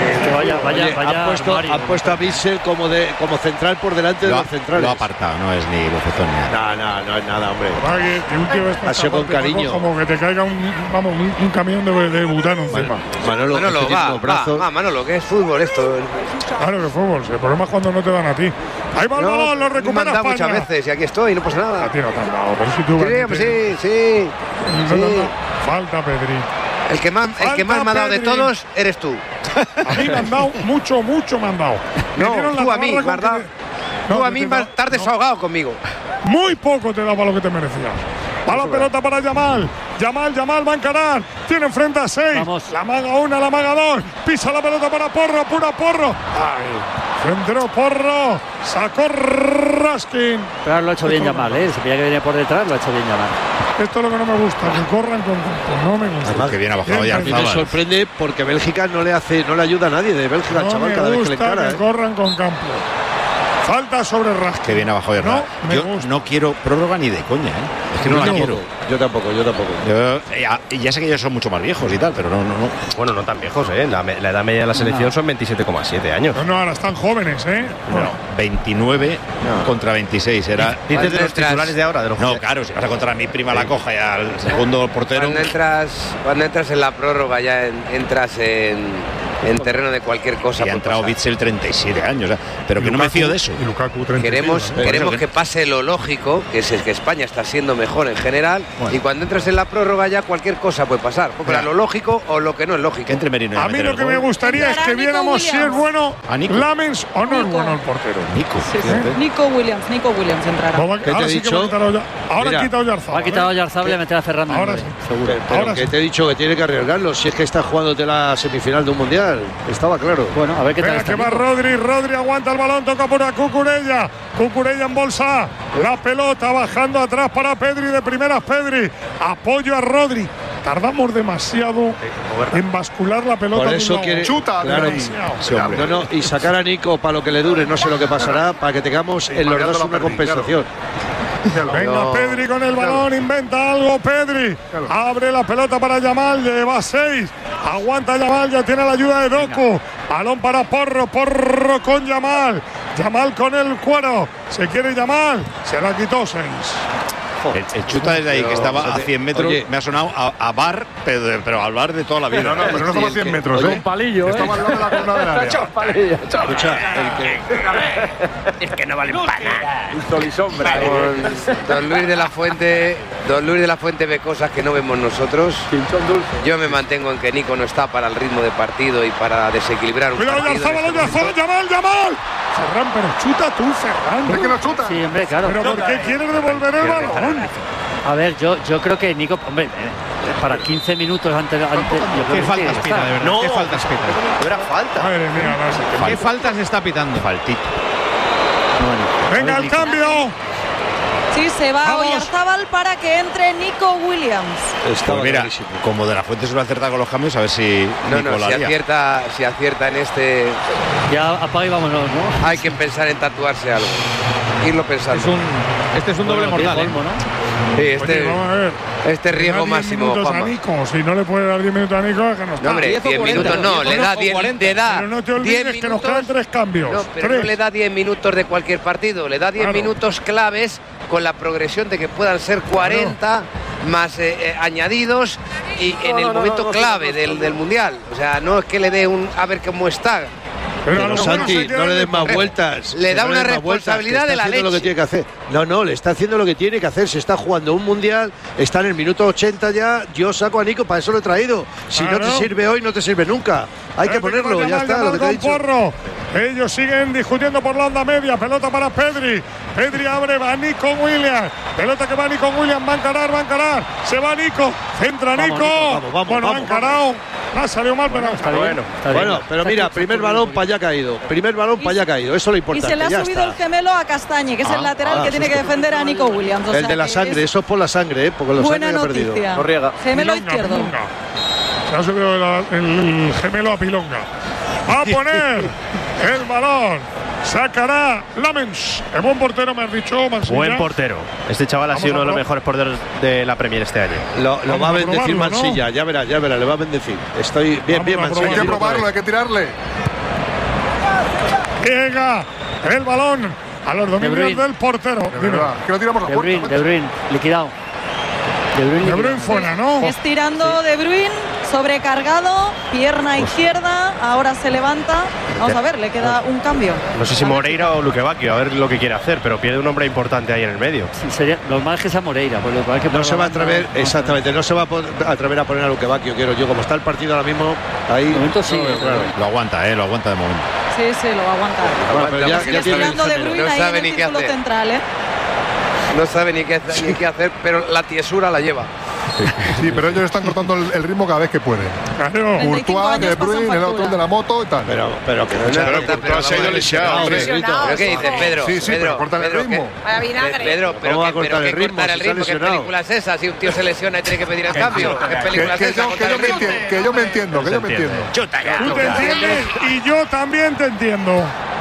Han puesto a Witsel como central por delante de los centrales. Lo ha apartado, no es ni bofetón ni nada. No es nada, hombre. Ha sido con cariño. Como que te caiga un camión de butano encima. Manolo, Manolo, ¿qué es fútbol esto? Claro que es fútbol. El problema es cuando no te dan a ti. Ahí va el balón, lo recupera España. Muchas veces y aquí estoy, no pasa nada. A ti no te han dado, pero si tú sí. Falta Pedri. El que más me ha dado de todos eres tú. A mí me han dado mucho me han dado. No, tú a mí, ¿verdad? Tú a mí estás desahogado conmigo. Muy poco te daba lo que te merecías. Va la pelota para Yamal. Yamal va a encarar. Tiene enfrente a 6. Vamos. La maga 1, la maga 2. Pisa la pelota para Porro, pura Porro. Ay, entró Porro. Sacó Raskin. Pero lo ha hecho bien Yamal, Se veía que venía por detrás, lo ha hecho bien Yamal. Esto es lo que no me gusta, que corran con campo. No me gusta. Además, que viene abajo ya. Me sorprende porque Bélgica no le ayuda a nadie de Bélgica al chaval cada vez que le encara. Que corran con campo. Falta sobre Raskin. Que viene abajo de No, Yo no quiero prórroga ni de coña, Es que no la quiero. Yo tampoco. Ya sé que ellos son mucho más viejos y tal, pero no. Bueno, no tan viejos, La edad media de la selección son 27,7 años. No, ahora están jóvenes, No, 29 contra 26. Era. Dices de los titulares de ahora, de los No, claro, si vas a contra mi prima la coja y al segundo portero. Cuando entras en la prórroga ya entras en terreno de cualquier cosa. Y ha entrado Witsel 37 años, pero que Lukaku, no me fío de eso. Y Lukaku 36. Queremos que pase lo lógico, que es que España está siendo mejor en general, y cuando entras en la prórroga ya cualquier cosa puede pasar, porque lo lógico o lo que no es lógico. Entre Merino y a mí lo que me gustaría es que viéramos si es bueno Lamens o no es bueno el portero. Nico Williams entrará. ¿Qué te he dicho? Ahora ha quitado Yarzabal. Ha quitado Yarzabal y meter a Ferran. Ahora sí. Seguro. Pero que te he dicho que tiene que arriesgarlo. Si es que está jugándote la semifinal de un mundial. Estaba claro. Bueno, a ver qué tal. Venga, que va Rodri aguanta el balón, toca por a Cucurella en bolsa, la pelota bajando atrás para Pedri, de primeras Pedri, apoyo a Rodri. Tardamos demasiado en bascular la pelota. Por eso quiere chuta, claro, y sacar a Nico para lo que le dure, no sé lo que pasará, para que tengamos en los dos una compensación. Venga, Pedri con el balón, inventa algo Pedri, abre la pelota para Yamal, lleva 6, aguanta Yamal, ya tiene la ayuda de Doku, balón para Porro con Yamal con el cuero, se quiere Yamal, se la quitó 6. El chuta desde ahí, que estaba a 100 metros, me ha sonado a bar, pero al bar de toda la vida. No, pero no estaba a 100 metros, Un palillo, Estaba al lado de la corona del área. Escucha, es que no vale para nada. Sol y sombra. Don Luis de la Fuente ve cosas que no vemos nosotros. Yo me mantengo en que Nico no está para el ritmo de partido y para desequilibrar un partido. Yamal. Ferran, pero chuta tú, Ferran. ¿Por qué no chuta? Sí, hombre, claro. ¿Pero por qué quieres devolver el balón? A ver, yo creo que Nico, hombre, para 15 minutos antes ¿Qué faltas pita, de verdad? No, ¿Qué faltas pita? No era falta. Madre mía, no sé ¿Qué faltas está pitando? Faltito. Venga, el cambio. Sí, se va Oyarzabal para que entre Nico Williams. Pues mira, como de la Fuente suele acertar con los cambios, a ver si si acierta en este. Ya apaga y vámonos, ¿no? Hay que pensar en tatuarse algo. Irlo pensando. Este es un doble mortal, ¿eh? Sí, este riesgo máximo. A Nico. Si no le puede dar 10 minutos a Nico, es que no está. No, hombre, 10 minutos no, le da 10. Pero no te olvides que nos quedan 3 cambios. No, pero no le da 10 minutos de cualquier partido, le da 10 minutos claves con la progresión de que puedan ser 40 más añadidos y en el momento clave del Mundial. O sea, no es que le dé a ver cómo está. Pero Santi, no le des más vueltas. Le da una responsabilidad de la leche. Lo que tiene que hacer. No, le está haciendo lo que tiene que hacer. Se está jugando un mundial, está en el minuto 80 ya. Yo saco a Nico, para eso lo he traído. Si no te sirve hoy, no te sirve nunca. Hay que ponerlo, ya está. Lo que te he dicho. Porro. Ellos siguen discutiendo por la onda media. Pelota para Pedri. Pedri abre, va Nico Williams. Pelota que va Nico Williams, va a encarar. Se va Nico, centra Nico. Bueno, ha encarado. Ha salido mal, pero está bueno. Bueno, pero mira, primer balón para allá caído. Eso es lo importante. Y se le ha subido el gemelo a Castañe, que es el lateral que tiene que defender a Nico Williams. El de la sangre, eso es por la sangre, porque la sangre ha perdido. No riega. Gemelo izquierdo. Se ha subido el gemelo a Pilonga. Va a poner el balón. Sacará Lamens. El buen portero, me has dicho, Mansilla. Buen portero. Este chaval ha sido uno de los mejores porteros de la Premier este año. Lo va a bendecir Mansilla, ¿no? Ya verá, le va a bendecir. Estoy bien, Mansilla. Hay que probarlo, hay que tirarle. Llega el balón a los dominios del portero. Que lo tiramos a puerta. De Bruyne, liquidado. De Bruyne fuera, ¿no? Estirando De Bruyne, sobrecargado, pierna izquierda, ahora se levanta. Vamos a ver, le queda un cambio. No sé si Moreira o Luque Bacchio, a ver lo que quiere hacer, pero pierde un hombre importante ahí en el medio. Sí, sería normal que sea Moreira, porque no se va a atrever, exactamente, no se va a atrever a poner a Luque Bacchio, quiero yo, como está el partido ahora mismo, ahí. De momento sí, claro. Lo aguanta de momento. Sí, lo va a aguantar. Bueno, pero ya estirando De Bruyne ahí en el círculo central, No sabe ni qué hacer, pero la tiesura la lleva. Sí, pero ellos están cortando el ritmo cada vez que pueden. Claro. Courtois, De Bruyne, el otro de la moto y tal. Pero que no. Courtois se ha ido lesionado, hombre. ¿Pero qué dices, Pedro? Sí, pero cortan el ritmo. Pedro, pero ¿cómo va a cortar el ritmo? ¿Qué película es esa? Si un tío se lesiona y tiene que pedir el cambio. ¿Qué película es esa? Que yo me entiendo. Tú te entiendes y yo también te entiendo.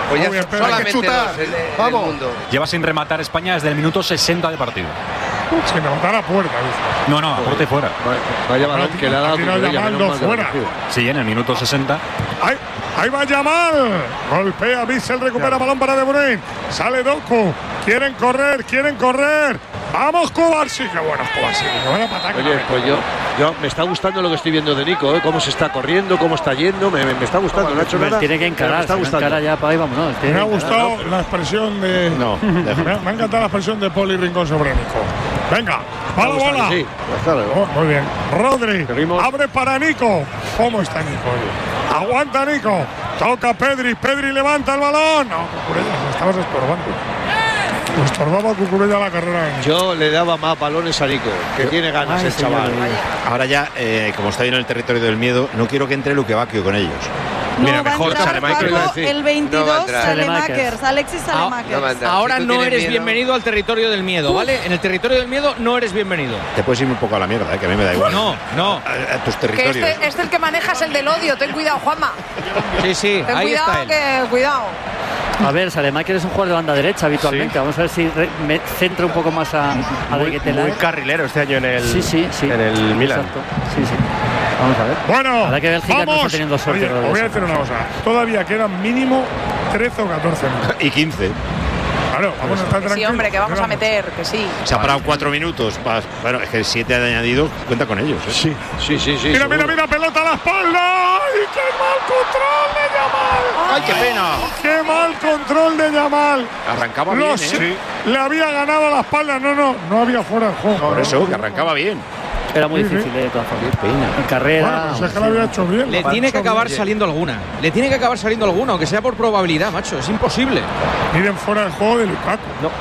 Pues ya solamente dos en el mundo. Lleva sin rematar España desde el minuto 60 de partido. Sin rematar a puerta, ¿viste? No, a puerta y fuera. Vaya balón que le ha dado Yamal fuera. Sí, en el minuto 60. Ahí va Yamal. Golpea Bissell, recupera balón para De Bruyne. Sale Doku. Quieren correr. Vamos, Kovacic. Qué bueno, Kovacic. Oye, pues yo me está gustando lo que estoy viendo de Nico, cómo se está corriendo, cómo está yendo. Me está gustando. No ha hecho nada. Tiene que encarar. Ya para ahí, vámonos. Me ha gustado la expresión de. No. Me ha encantado la expresión de Poli Rincón sobre Nico. Venga, va la bola. Sí. Muy bien. Rodri. Abre para Nico. ¿Cómo está Nico? Aguanta Nico. Toca Pedri. Pedri levanta el balón. No, Cucurella, me estabas estorbando. Estorbaba Cucurella la carrera. Yo le daba más balones a Nico, que tiene ganas el chaval. Ahora ya, como está ahí en el territorio del miedo, no quiero que entre Luque Bacchio con ellos. No, mira, mejor el 22 Saelemaekers, Alexis Saelemaekers. Ahora no eres bienvenido al territorio del miedo, ¿vale? En el territorio del miedo no eres bienvenido. Te puedes ir un poco a la mierda, que a mí me da igual. No. A tus territorios. Que este el que manejas el del odio, ten cuidado, Juanma. Sí, ten ahí cuidado, está él. Cuidado. A ver, Saelemaekers es un jugador de banda derecha habitualmente. Sí. Vamos a ver si me centra un poco más a muy carrilero este año en el en el Milan. Exacto. Sí. Vamos a ver. Bueno, ahora que Bélgica no está teniendo suerte. Oye, os voy a decir una cosa. Todavía quedan mínimo 13 o 14 minutos. Y 15. Claro, vamos a estar tranquilos. Sí, hombre, que vamos a meter, que sí. Se ha parado 4 minutos. Bueno, es que 7 han añadido, cuenta con ellos. Sí. Mira, pelota a la espalda. ¡Ay, qué mal control de Yamal! ¡Ay, qué pena! ¡Qué mal control de Yamal! Arrancaba bien, Le había ganado a la espalda. No había fuera de juego. Por eso, que arrancaba bien. Era muy difícil de todas formas. En carrera. Bueno, pues es que lo había hecho bien. Le tiene que acabar saliendo alguna. Aunque sea por probabilidad, macho. Es imposible. Miren fuera del juego de Lukaku. No.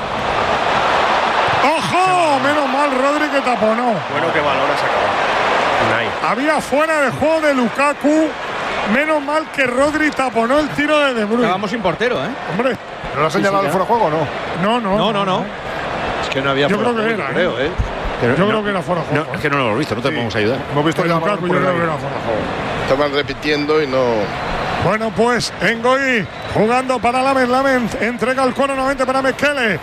¡Ojo! Menos mal Rodri que taponó. Bueno, qué balón ha sacado. Había fuera de juego de Lukaku. Menos mal que Rodri taponó el tiro de Bruyne. Estábamos sin portero, ¿eh? Hombre. ¿No lo ha señalado el fuera de juego o no? No. Es que no había fuera de juego. Yo creo que era, creo, ¿eh? Pero yo creo que era fuera de juego. No, es que no lo hemos visto, no te podemos ayudar. Hemos visto ya Lukaku, yo creo que era fuera de juego. Estaban repitiendo y no. Bueno, pues Ngoy jugando para Lamen. Entrega el cuero nuevamente para Mekele.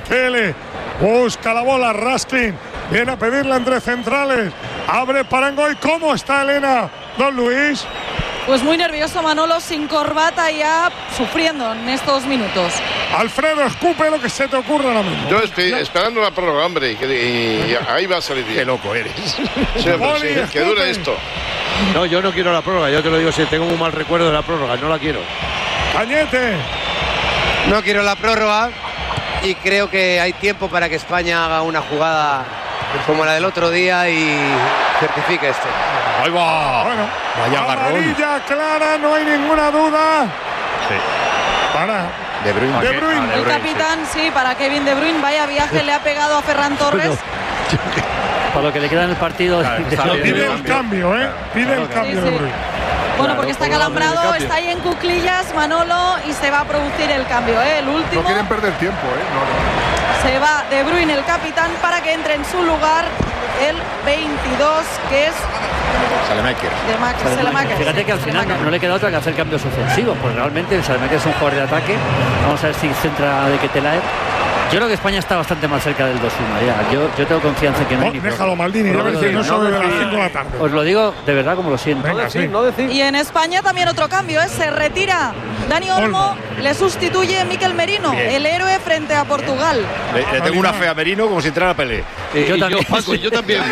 Busca la bola. Raskin viene a pedirla entre centrales. Abre para Ngoy. ¿Cómo está Elena? Don Luis. Pues muy nervioso Manolo, sin corbata, ya sufriendo en estos minutos. Alfredo, escupe lo que se te ocurra ahora mismo. Yo estoy esperando la prórroga, hombre, y ahí va a salir bien. Qué loco eres. Sí, hombre, que dure esto. No, yo no quiero la prórroga, yo te lo digo, si tengo un mal recuerdo de la prórroga, no la quiero. Cañete. No quiero la prórroga y creo que hay tiempo para que España haga una jugada como la del otro día y certifique esto. Ahí va. Bueno, vaya agarrón. Amarilla clara, no hay ninguna duda. Sí. Para De Bruyne. El capitán, sí, para Kevin De Bruyne. Vaya viaje le ha pegado a Ferran Torres. Para lo que le queda en el partido. Pide el cambio, ¿eh? Pide el cambio de Bruyne. Bueno, porque está calambrado, está ahí en cuclillas Manolo y se va a producir el cambio, ¿eh? El último. No quieren perder tiempo, ¿eh? Se va De Bruyne, el capitán, para que entre en su lugar el 22, que es Saelemaekers. Fíjate que al final no le queda otra que hacer cambios ofensivos, porque realmente el Saelemaekers es un jugador de ataque. Vamos a ver si centra de Ketelaev. Yo creo que España está bastante más cerca del 2-1 ya. Yo tengo confianza en que no hay ni déjalo, Maldini, ya ves que no sabe de las 5 de la tarde. Os lo digo de verdad como lo siento. Venga, no decir. Y en España también otro cambio, ¿eh? Se retira Dani Olmo, le sustituye Mikel Merino, el héroe frente a Portugal. Le tengo una fe a Merino como si entrara a Pelé. Yo también. Yo también.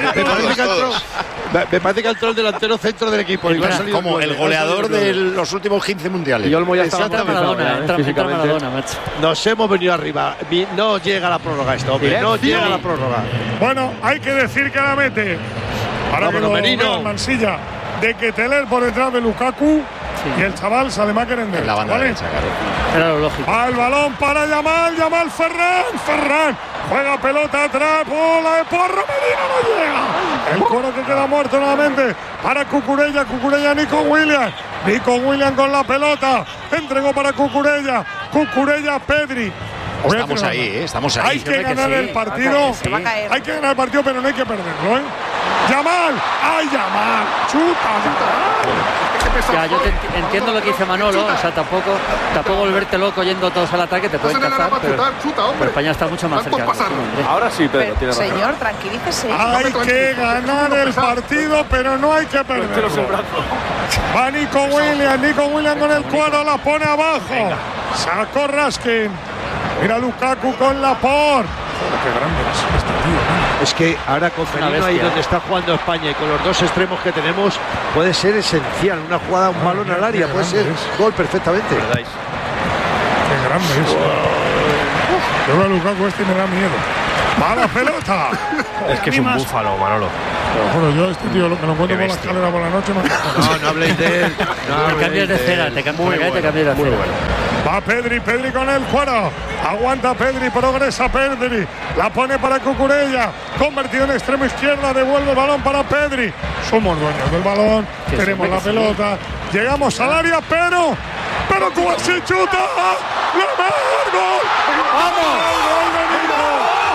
Me parece que ha entrado el delantero centro del equipo. Como el goleador de los últimos 15 mundiales. Y Olmo ya está Maradona, macho. Nos hemos venido arriba. No llega la prórroga esto, hombre. No llega la prórroga. Bueno, hay que decir que la mete. Para que lo Merino. Mansilla de Ketelaev por detrás de Lukaku. Sí. Y el chaval Saelemaekers en la banda derecha, claro. Era lo lógico. Va el balón para Yamal Ferran. Juega pelota atrás, bola de Porro, Medina no llega. El coro que queda muerto nuevamente para Cucurella, Nico Williams con la pelota. Entregó para Cucurella, Pedri. Estamos ahí, estamos ahí. Hay que ganar el partido. Hay que ganar el partido, pero no hay que perderlo, ¿eh? Yamal, ¡ay, Yamal! ¡Chuta, Yamal! Ya, yo entiendo lo que dice Manolo, o sea, tampoco volverte loco yendo todos al ataque, te pueden cazar, pero España está mucho más cerca. Ahora sí, Pedro, tiene razón. Señor, tranquilícese. Hay que ganar el partido, pero no hay que perderlo. Va Nico Williams con el cuadro, la pone abajo. Sacó Raskin. Mira Lukaku con Laporte. Qué grande es este tío, ¿no? Es que ahora con Merino ahí donde está jugando España y con los dos extremos que tenemos puede ser esencial. Una jugada, un balón al área, puede ser gol perfectamente. Qué grande es. Yo veo a Lukaku este y me da miedo. ¡Va la pelota! Es que es un búfalo, Manolo. Pero yo este tío lo que lo encuentro por la escalera por la noche no habléis de él. Te cambias de cera, te cambias de cera. Va Pedri con el cuero. Aguanta Pedri, progresa Pedri. La pone para Cucurella. Convertido en extremo izquierda. Devuelve el balón para Pedri. Somos dueños del balón. Tenemos la pelota. Llegamos al área, pero Cubarsí chuta. ¡Gol! ¡Vamos! ¡Gol de Nico!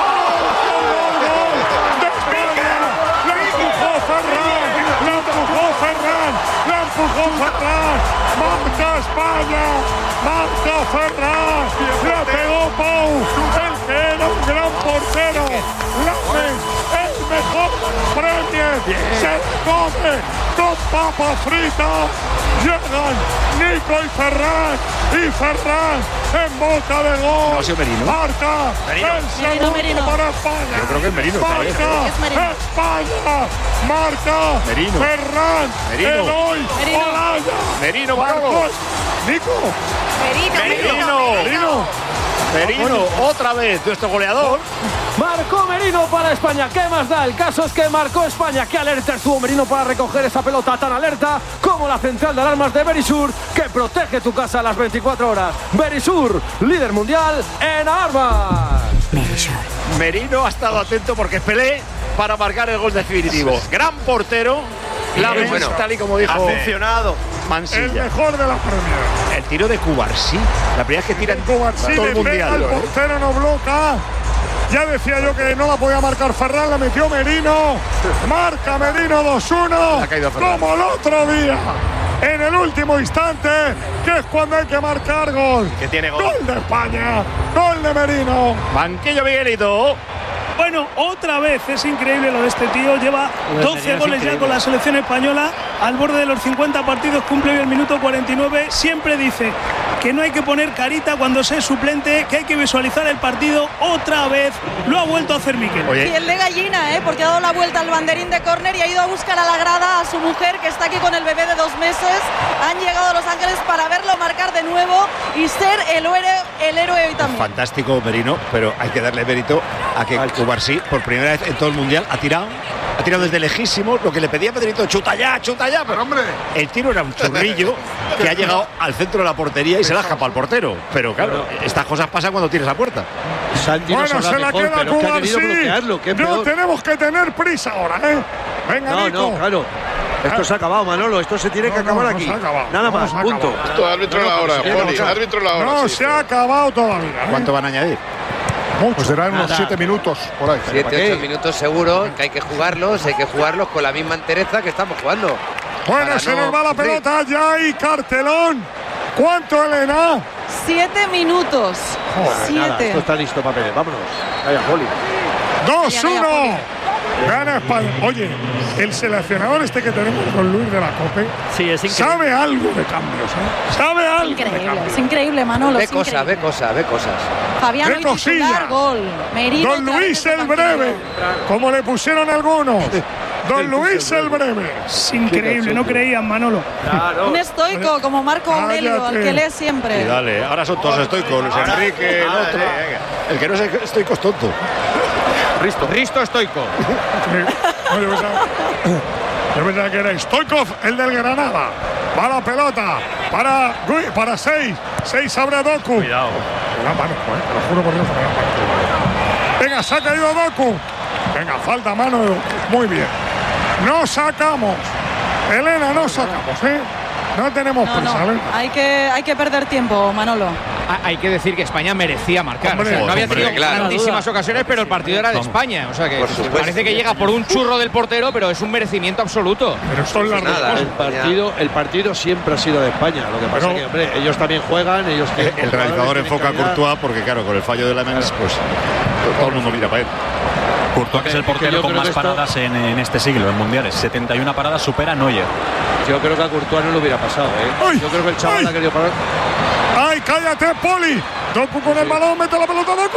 La empujó Ferran, marca España, marca Ferran, la pegó Pau, el que era un gran portero, Lames, el mejor Premier, se come con papa frita, llegan Nico y Ferran en boca de gol, marca el segundo para España, yo creo que es Merino, marca España, marca Ferran, Merino, Manolo. Merino, otra vez, nuestro goleador. Marcó Merino para España. ¿Qué más da? El caso es que marcó España. Qué alerta estuvo Merino para recoger esa pelota, tan alerta como la central de alarmas de Verisur, que protege tu casa a las 24 horas. Verisur, líder mundial en alarmas. Merino ha estado atento porque es Pelé para marcar el gol definitivo. Gran portero. Tal y como dijo, ha funcionado. Mansilla. El mejor de la Premier. El tiro de Cubarsí. La primera vez que tira en Cubarsí todo el mundial. El portero no bloca. Ya decía yo que no la podía marcar Ferran, la metió Merino. Marca Merino 2-1. Como el otro día. En el último instante, que es cuando hay que marcar gol. Que tiene gol. Gol de España. Gol de Merino. Banquillo Miguelito. Bueno, otra vez es increíble lo de este tío. Lleva 12 goles ya con la selección española. Al borde de los 50 partidos, cumple el minuto 49. Siempre dice que no hay que poner carita cuando se es suplente, que hay que visualizar el partido. Otra vez lo ha vuelto a hacer Miquel. Y el de gallina, porque ha dado la vuelta al banderín de córner y ha ido a buscar a la grada a su mujer, que está aquí con el bebé de 2 meses. Han llegado a Los Ángeles para verlo marcar de nuevo y ser el héroe hoy también. Fantástico Merino, pero hay que darle mérito a que Cubarsí, por primera vez en todo el mundial, ha tirado desde lejísimo, lo que le pedía Pedrito, chuta ya, pero hombre, el tiro era un churrillo que ha llegado al centro de la portería y se la escapa al portero, pero claro, estas cosas pasan cuando tienes a puerta. Bueno, se la queda Cubarsí. No tenemos que tener prisa ahora, Venga, Nico. No, claro. Esto se ha acabado, Manolo. Esto se tiene que acabar aquí. Nada más, punto. Esto, árbitro la hora, Poli. Árbitro la hora. No se ha acabado todavía. ¿Cuánto van a añadir? Pues serán unos 7 minutos por ahí. 7-8 minutos seguro, que hay que jugarlos con la misma entereza que estamos jugando. Bueno, se nos va la pelota ya y cartelón. ¿Cuánto, Elena? 7 minutos. 7. Esto está listo, papeles. Vámonos. Vaya, Poli. 2-1. Gana España. Oye, el seleccionador este que tenemos con Luis de la Cope, sí, es increíble. Sabe algo de cambios, Sabe algo. Es increíble, Manolo. Ve cosas. Fabián el titular, gol. Merino, Don Luis el Breve, como le pusieron algunos. Don Luis el Breve. Es increíble, no creían, Manolo. Claro. Un estoico como Marco Aurelio, al que lee siempre. Y dale, ahora son todos estoicos. Luis Enrique, el otro. El que no es estoico es tonto. Risto estoico. Yo pensaba que era Stoikov, el del Granada. Va la pelota para 6. 6 abre Doku. Cuidado. Te lo juro por Dios. Venga, se ha caído Doku. Venga, falta mano de Doku. Muy bien. No sacamos. Elena, no sacamos, No tenemos prisa, Hay que perder tiempo, Manolo. Hay que decir que España merecía marcar. O sea, no había tenido grandísimas ocasiones, pero el partido era de España. O sea que parece que llega por un churro del portero, pero es un merecimiento absoluto. Pero son las el partido siempre ha sido de España. Lo que pasa es que, hombre, ellos también juegan, ellos el realizador enfoca a Courtois porque, claro, con el fallo de Lemens, pues todo el mundo mira para él. Courtois, que es el portero con más paradas en este siglo, en mundiales. 71 paradas, supera a Neuer. Yo creo que a Courtois no le hubiera pasado, ¿eh? Yo creo que el chaval ha querido parar. ¡Ay, cállate, Poli! Doku con el balón, mete la pelota, Doku.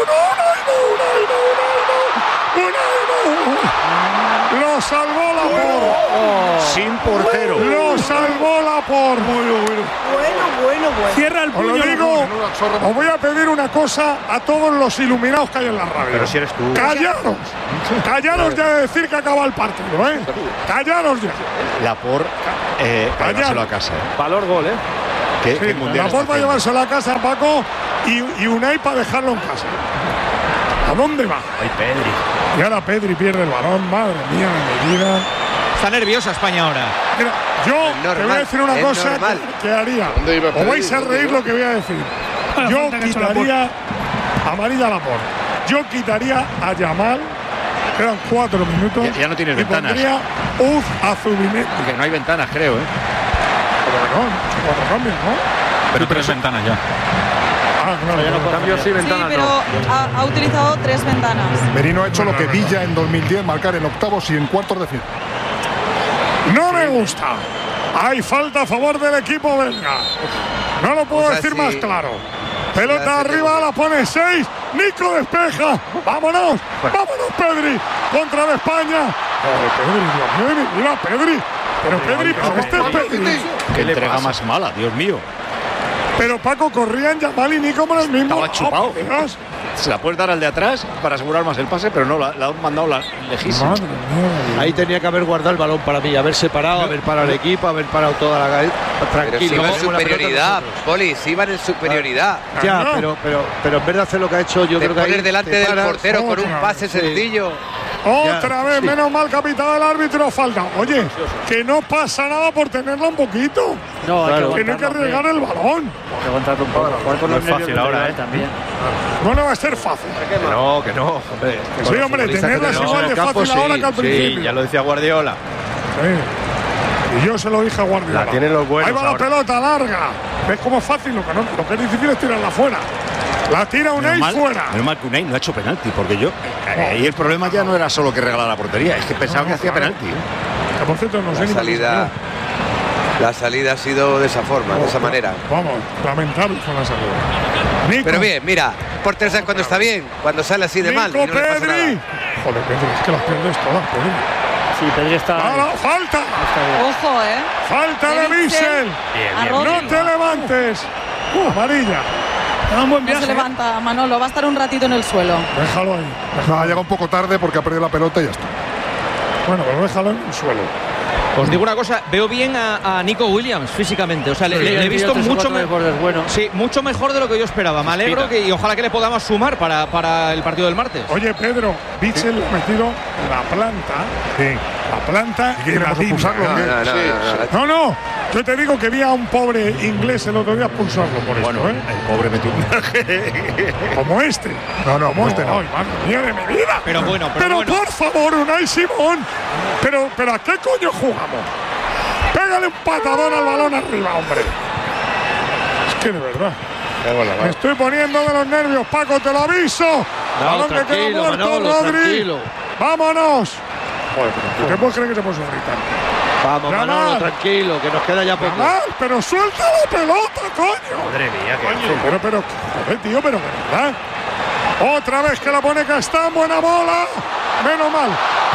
¡No! ¡Lo salvó Laporte! Sin portero. ¡Lo salvó Laporte! Bueno. Cierra el puño. Os lo digo, os voy a pedir una cosa a todos los iluminados que hay en la radio. Pero si eres tú. Callaros ya de decir que acaba el partido, ¿eh? Callaros ya. Laporte, para llevárselo a casa. Valor gol, ¿eh? ¿Qué mundial Laporte va a llevárselo a casa, Paco, y Unai para dejarlo en casa. ¿A dónde va? Ay, Pedri. Y ahora Pedri pierde el balón, madre mía de mi vida. Está nerviosa España ahora. Mira, yo te voy a decir una cosa que haría. Os vais a reír lo que voy a decir. Yo quitaría amarilla a Laporte. Yo quitaría a Yamal. Quedan 4 minutos. Ya no tienes ventanas. Pondría a Zubimendi. Que no hay ventanas, creo, ¿eh? Pero no, 4 cambios, ¿no? Pero 3 ventanas ya. Claro, cambios sí, ventanas pero no. ha utilizado 3 ventanas. Merino ha hecho lo que Villa en 2010, marcar en octavos y en cuartos de final. No me gusta. Hay falta a favor del equipo belga. No lo puedo decir más claro. Pelota arriba, la pone 6. Nico despeja. Vámonos. Vámonos, Pedri. Contra de España. Pedri, Dios mío, mira, Pedri. Pero Pedri, pero Pedri. Qué entrega más mala, Dios mío. Pero Paco, corrían Yamal y Nico por el mismo. Estaba chupado. Se la puedes dar al de atrás para asegurar más el pase, pero no, la han mandado lejísima. Ahí tenía que haber guardado el balón para mí, haber separado, haber parado el equipo, haber parado toda la calle. Tranquilo. Pero si iba en superioridad, Poli, si iban en superioridad. Ya, pero en vez de hacer lo que ha hecho, yo creo que poner delante del portero con un pase sencillo. Otra vez, menos mal que ha pitado el árbitro, falta. Oye, que no pasa nada por tenerlo un poquito. No, claro, que no hay que arriesgar el balón. Hay que aguantarlo un poco. Jugar con los nervios fácil ahora, también. No le va a ser fácil. Que no. Hombre, sí, hombre, tenerlas igual de fácil ahora que al principio. Sí, ya lo decía Guardiola. Sí. Y yo se lo dije a Guardiola. La tienen los buenos. Ahí va la pelota larga. ¿Ves cómo es fácil? Lo que es difícil es tirarla fuera. La tira Unai fuera. Menos mal que Unai no ha hecho penalti, porque yo. Y el problema ya no era solo que regalara la portería, es que pensaba que hacía penalti. Que por cierto, no sé la salida ha sido de esa forma, de esa manera. Vamos, lamentable fue la salida. Nico. Pero bien, mira, portero sabe cuando está bien, cuando sale así de mal. Y no le pasa nada. Joder, Pedri, es que las pierdes todas, Pedri. Sí, Pedri está. ¡Falta! Ojo, ¡Falta de Bissell! ¡No te levantes! Amarilla. No se levanta, Manolo, va a estar un ratito en el suelo. Déjalo ahí. Ha llegado un poco tarde porque ha perdido la pelota y ya está. Bueno, pero déjalo en el suelo. Os digo una cosa, veo bien a Nico Williams físicamente, o sea, le he visto mucho mejor, sí, mucho mejor de lo que yo esperaba. Me alegro y ojalá que le podamos sumar para el partido del martes. Oye, Pedro, Bissell ha metido la planta. Sí. La planta y la tibia. No, yo te digo que vi a un pobre inglés el otro día expulsarlo por esto, ¿eh? El pobre metió un como este. Como este no. Madre mía de mi vida. Pero bueno. Por favor, Unai Simón. Pero ¿a qué coño jugamos? Pégale un patadón al balón arriba, hombre. Es que de verdad. Me estoy poniendo de los nervios, Paco, te lo aviso. Balón que queda muerto, Rodri. Tranquilo. ¡Vámonos! Joder, ¿qué puedes creer que se puede sufrir tanto? Vamos, Manolo, tranquilo, que nos queda ya poco. Pero suelta la pelota, coño. Madre mía, coño. Pero, joder, tío, pero ¿verdad? Otra vez que la pone Castán, buena bola. Menos mal.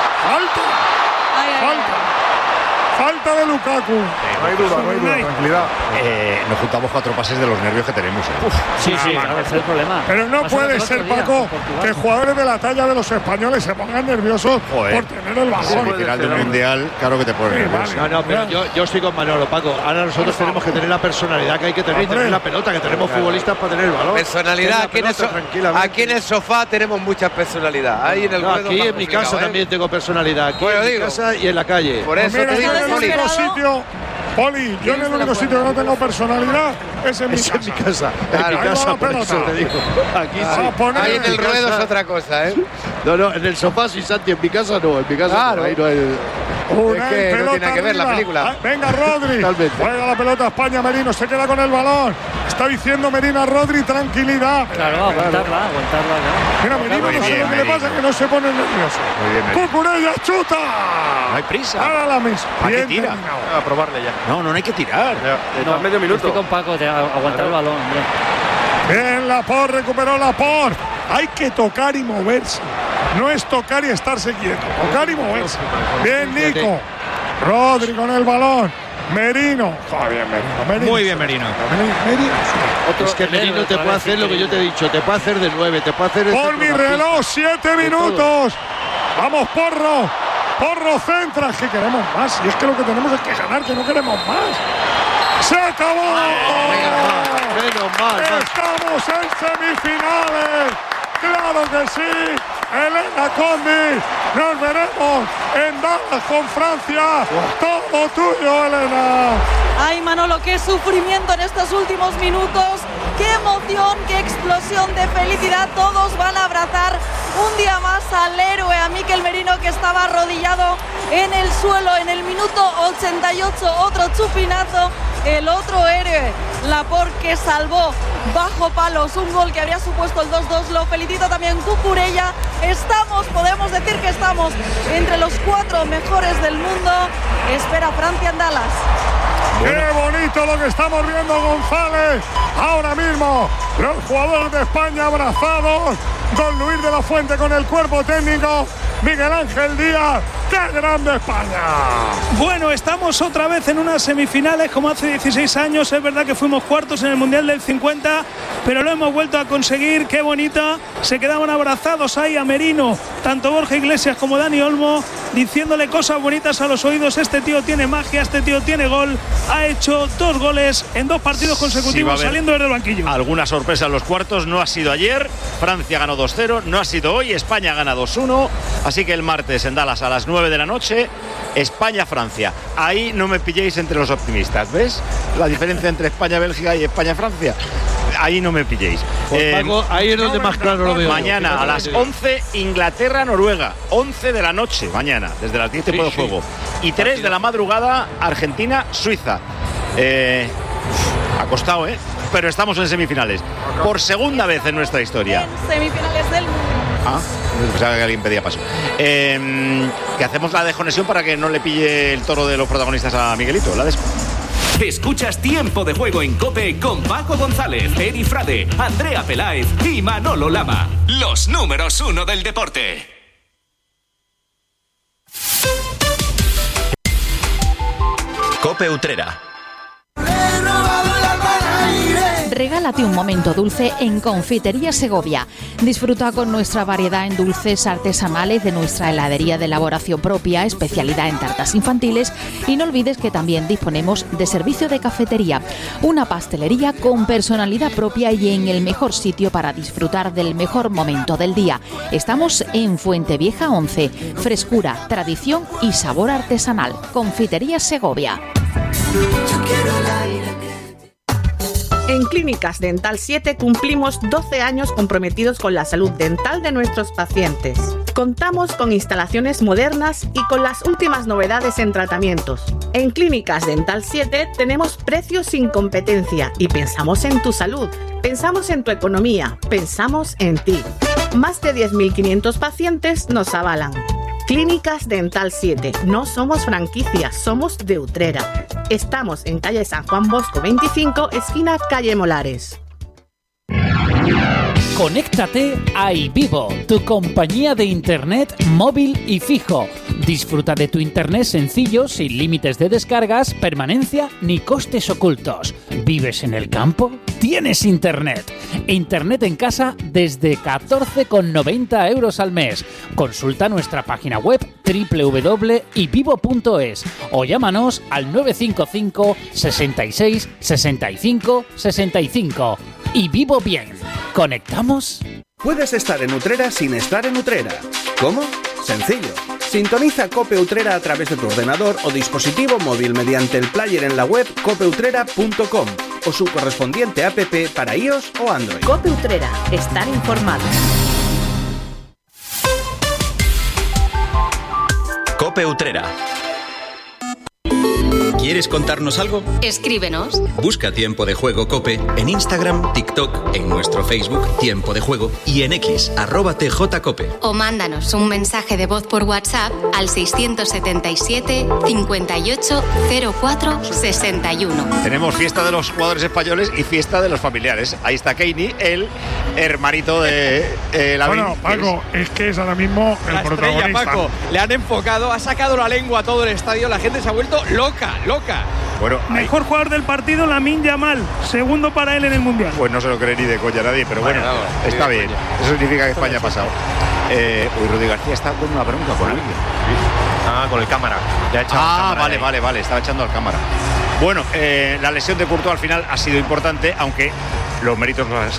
Falta de Lukaku. No hay duda, tranquilidad. Nos juntamos 4 pases de los nervios que tenemos. Sí, claro, ese es el problema. Pero no puede ser, Paco, que jugadores de la talla de los españoles se pongan nerviosos por tener el balón. Al final del mundial, claro que te pones nervioso. No, pero yo estoy con Manolo, Paco. Ahora nosotros tenemos que tener la personalidad que hay que tener y tener la pelota, que tenemos futbolistas para tener el balón. Personalidad, aquí en el sofá tenemos mucha personalidad. Ahí en el aquí en mi casa también tengo personalidad. Aquí en mi casa y en la calle. Por eso te digo, el único sitio Poli, yo en el único sitio que no tengo personalidad es en mi casa. En mi casa. Claro, en mi casa, por eso te digo. Aquí sí. Ahí en el ruedo es otra cosa, ¿eh? No, en el sofá sí, Santi, en mi casa no. En mi casa claro. No, ahí no hay... Es que no tiene nada que ver la película. Venga, Rodri. Juega la pelota España, Merino se queda con el balón. Está diciendo Merino a Rodri, tranquilidad. Claro, aguantarla ya. Mira, Merino no sé lo que le pasa, que no se pone nervioso. Muy bien, Cucurella, chuta. No hay prisa. Ahora la misma. ¿Para qué tira? A probarle ya. No hay que tirar. No, medio minuto. Estoy con Paco, aguantar el balón. Bien, Laporte, recuperó Laporte. Hay que tocar y moverse. No es tocar y estarse quieto. Tocar y moverse. Bien, Nico. Rodri con el balón. Merino. Bien, Merino. Muy bien, Merino. Es que Merino te puede hacer lo que yo te he dicho. Te puede hacer de 9. Te puede hacer... Por mi reloj, 7 minutos. Vamos, Porro. Porro centra. Es que queremos más. Y es que lo que tenemos es que ganar, que no queremos más. ¡Se acabó! Menos mal. Estamos en semifinales. ¡Claro que sí! Elena Condi, nos veremos en Dallas con Francia. Todo tuyo, Elena. Ay, Manolo, qué sufrimiento en estos últimos minutos. Qué emoción, qué explosión de felicidad. Todos van a abrazar un día más al héroe, a Mikel Merino, que estaba arrodillado en el suelo en el minuto 88. Otro chupinazo. El otro héroe, Laporte, que salvó bajo palos un gol que habría supuesto el 2-2. Lo felicita también Cucurella. Podemos decir que estamos entre los 4 mejores del mundo. Espera Francia en Dallas. ¡Qué bonito lo que estamos viendo, González! Ahora mismo, los jugadores de España abrazados. Don Luis de la Fuente con el cuerpo técnico. Miguel Ángel Díaz. ¡Qué grande España! Bueno, estamos otra vez en unas semifinales como hace 16 años. Es verdad que fuimos cuartos en el Mundial del 50, pero lo hemos vuelto a conseguir. ¡Qué bonita! Se quedaban abrazados ahí a Merino, tanto Borja Iglesias como Dani Olmo, diciéndole cosas bonitas a los oídos. Este tío tiene magia, este tío tiene gol. Ha hecho 2 goles en 2 partidos consecutivos, saliendo desde el banquillo. Alguna sorpresa en los cuartos. No ha sido ayer. Francia ganó 2-0. No ha sido hoy. España gana 2-1. Así que el martes en Dallas a las 9 de la noche, España-Francia. Ahí no me pilléis entre los optimistas, ¿ves? La diferencia entre España-Bélgica y España-Francia. Ahí no me pilléis. Pues Paco, ahí es donde más claro lo veo. Mañana a las 11, Inglaterra-Noruega. 11 de la noche, mañana, desde las 10 tiempo de juego. Y 3 de la madrugada, Argentina-Suiza. Ha costado, pero estamos en semifinales. Por segunda vez en nuestra historia. En semifinales del mundo. Pensaba que alguien pedía paso. Que hacemos la desconexión para que no le pille el toro de los protagonistas a Miguelito. Escuchas Tiempo de Juego en COPE con Paco González, Eri Frade, Andrea Peláez y Manolo Lama. Los números 1 del deporte. COPE Utrera. Regálate un momento dulce en Confitería Segovia. Disfruta con nuestra variedad en dulces artesanales de nuestra heladería de elaboración propia, especialidad en tartas infantiles, y no olvides que también disponemos de servicio de cafetería, una pastelería con personalidad propia y en el mejor sitio para disfrutar del mejor momento del día. Estamos en Fuentevieja 11. Frescura, tradición y sabor artesanal. Confitería Segovia. En Clínicas Dental 7 cumplimos 12 años comprometidos con la salud dental de nuestros pacientes. Contamos con instalaciones modernas y con las últimas novedades en tratamientos. En Clínicas Dental 7 tenemos precios sin competencia y pensamos en tu salud, pensamos en tu economía, pensamos en ti. Más de 10.500 pacientes nos avalan. Clínicas Dental 7. No somos franquicias, somos de Utrera. Estamos en calle San Juan Bosco 25, esquina calle Molares. Conéctate a iVivo, tu compañía de internet móvil y fijo. Disfruta de tu internet sencillo, sin límites de descargas, permanencia ni costes ocultos. ¿Vives en el campo? ¡Tienes internet! Internet en casa desde 14,90 € al mes. Consulta nuestra página web www.ivivo.es o llámanos al 955 66 65 65. Y vivo bien. ¿Conectamos? Puedes estar en Utrera sin estar en Utrera. ¿Cómo? Sencillo. Sintoniza Cope Utrera a través de tu ordenador o dispositivo móvil mediante el player en la web copeutrera.com o su correspondiente app para iOS o Android. Cope Utrera, estar informado. Cope Utrera. ¿Quieres contarnos algo? Escríbenos. Busca Tiempo de Juego Cope en Instagram, TikTok, en nuestro Facebook Tiempo de Juego y en X @TJCope. O mándanos un mensaje de voz por WhatsApp al 677 58 04 61. Tenemos fiesta de los jugadores españoles y fiesta de los familiares. Ahí está Keini, el hermanito de Lavín. Bueno, Paco, es que es ahora mismo el protagonista. Paco, le han enfocado, ha sacado la lengua a todo el estadio, la gente se ha vuelto loca. Bueno, mejor jugador del partido, Lamine Yamal, segundo para él en el Mundial. Pues no se lo cree ni de coña nadie, pero bueno, está bien. Eso significa que España ha pasado. Rudy García está con una bronca con alguien. Con el cámara. Le ha echado al cámara vale, estaba echando al cámara. Bueno, la lesión de Courtois al final ha sido importante, aunque los méritos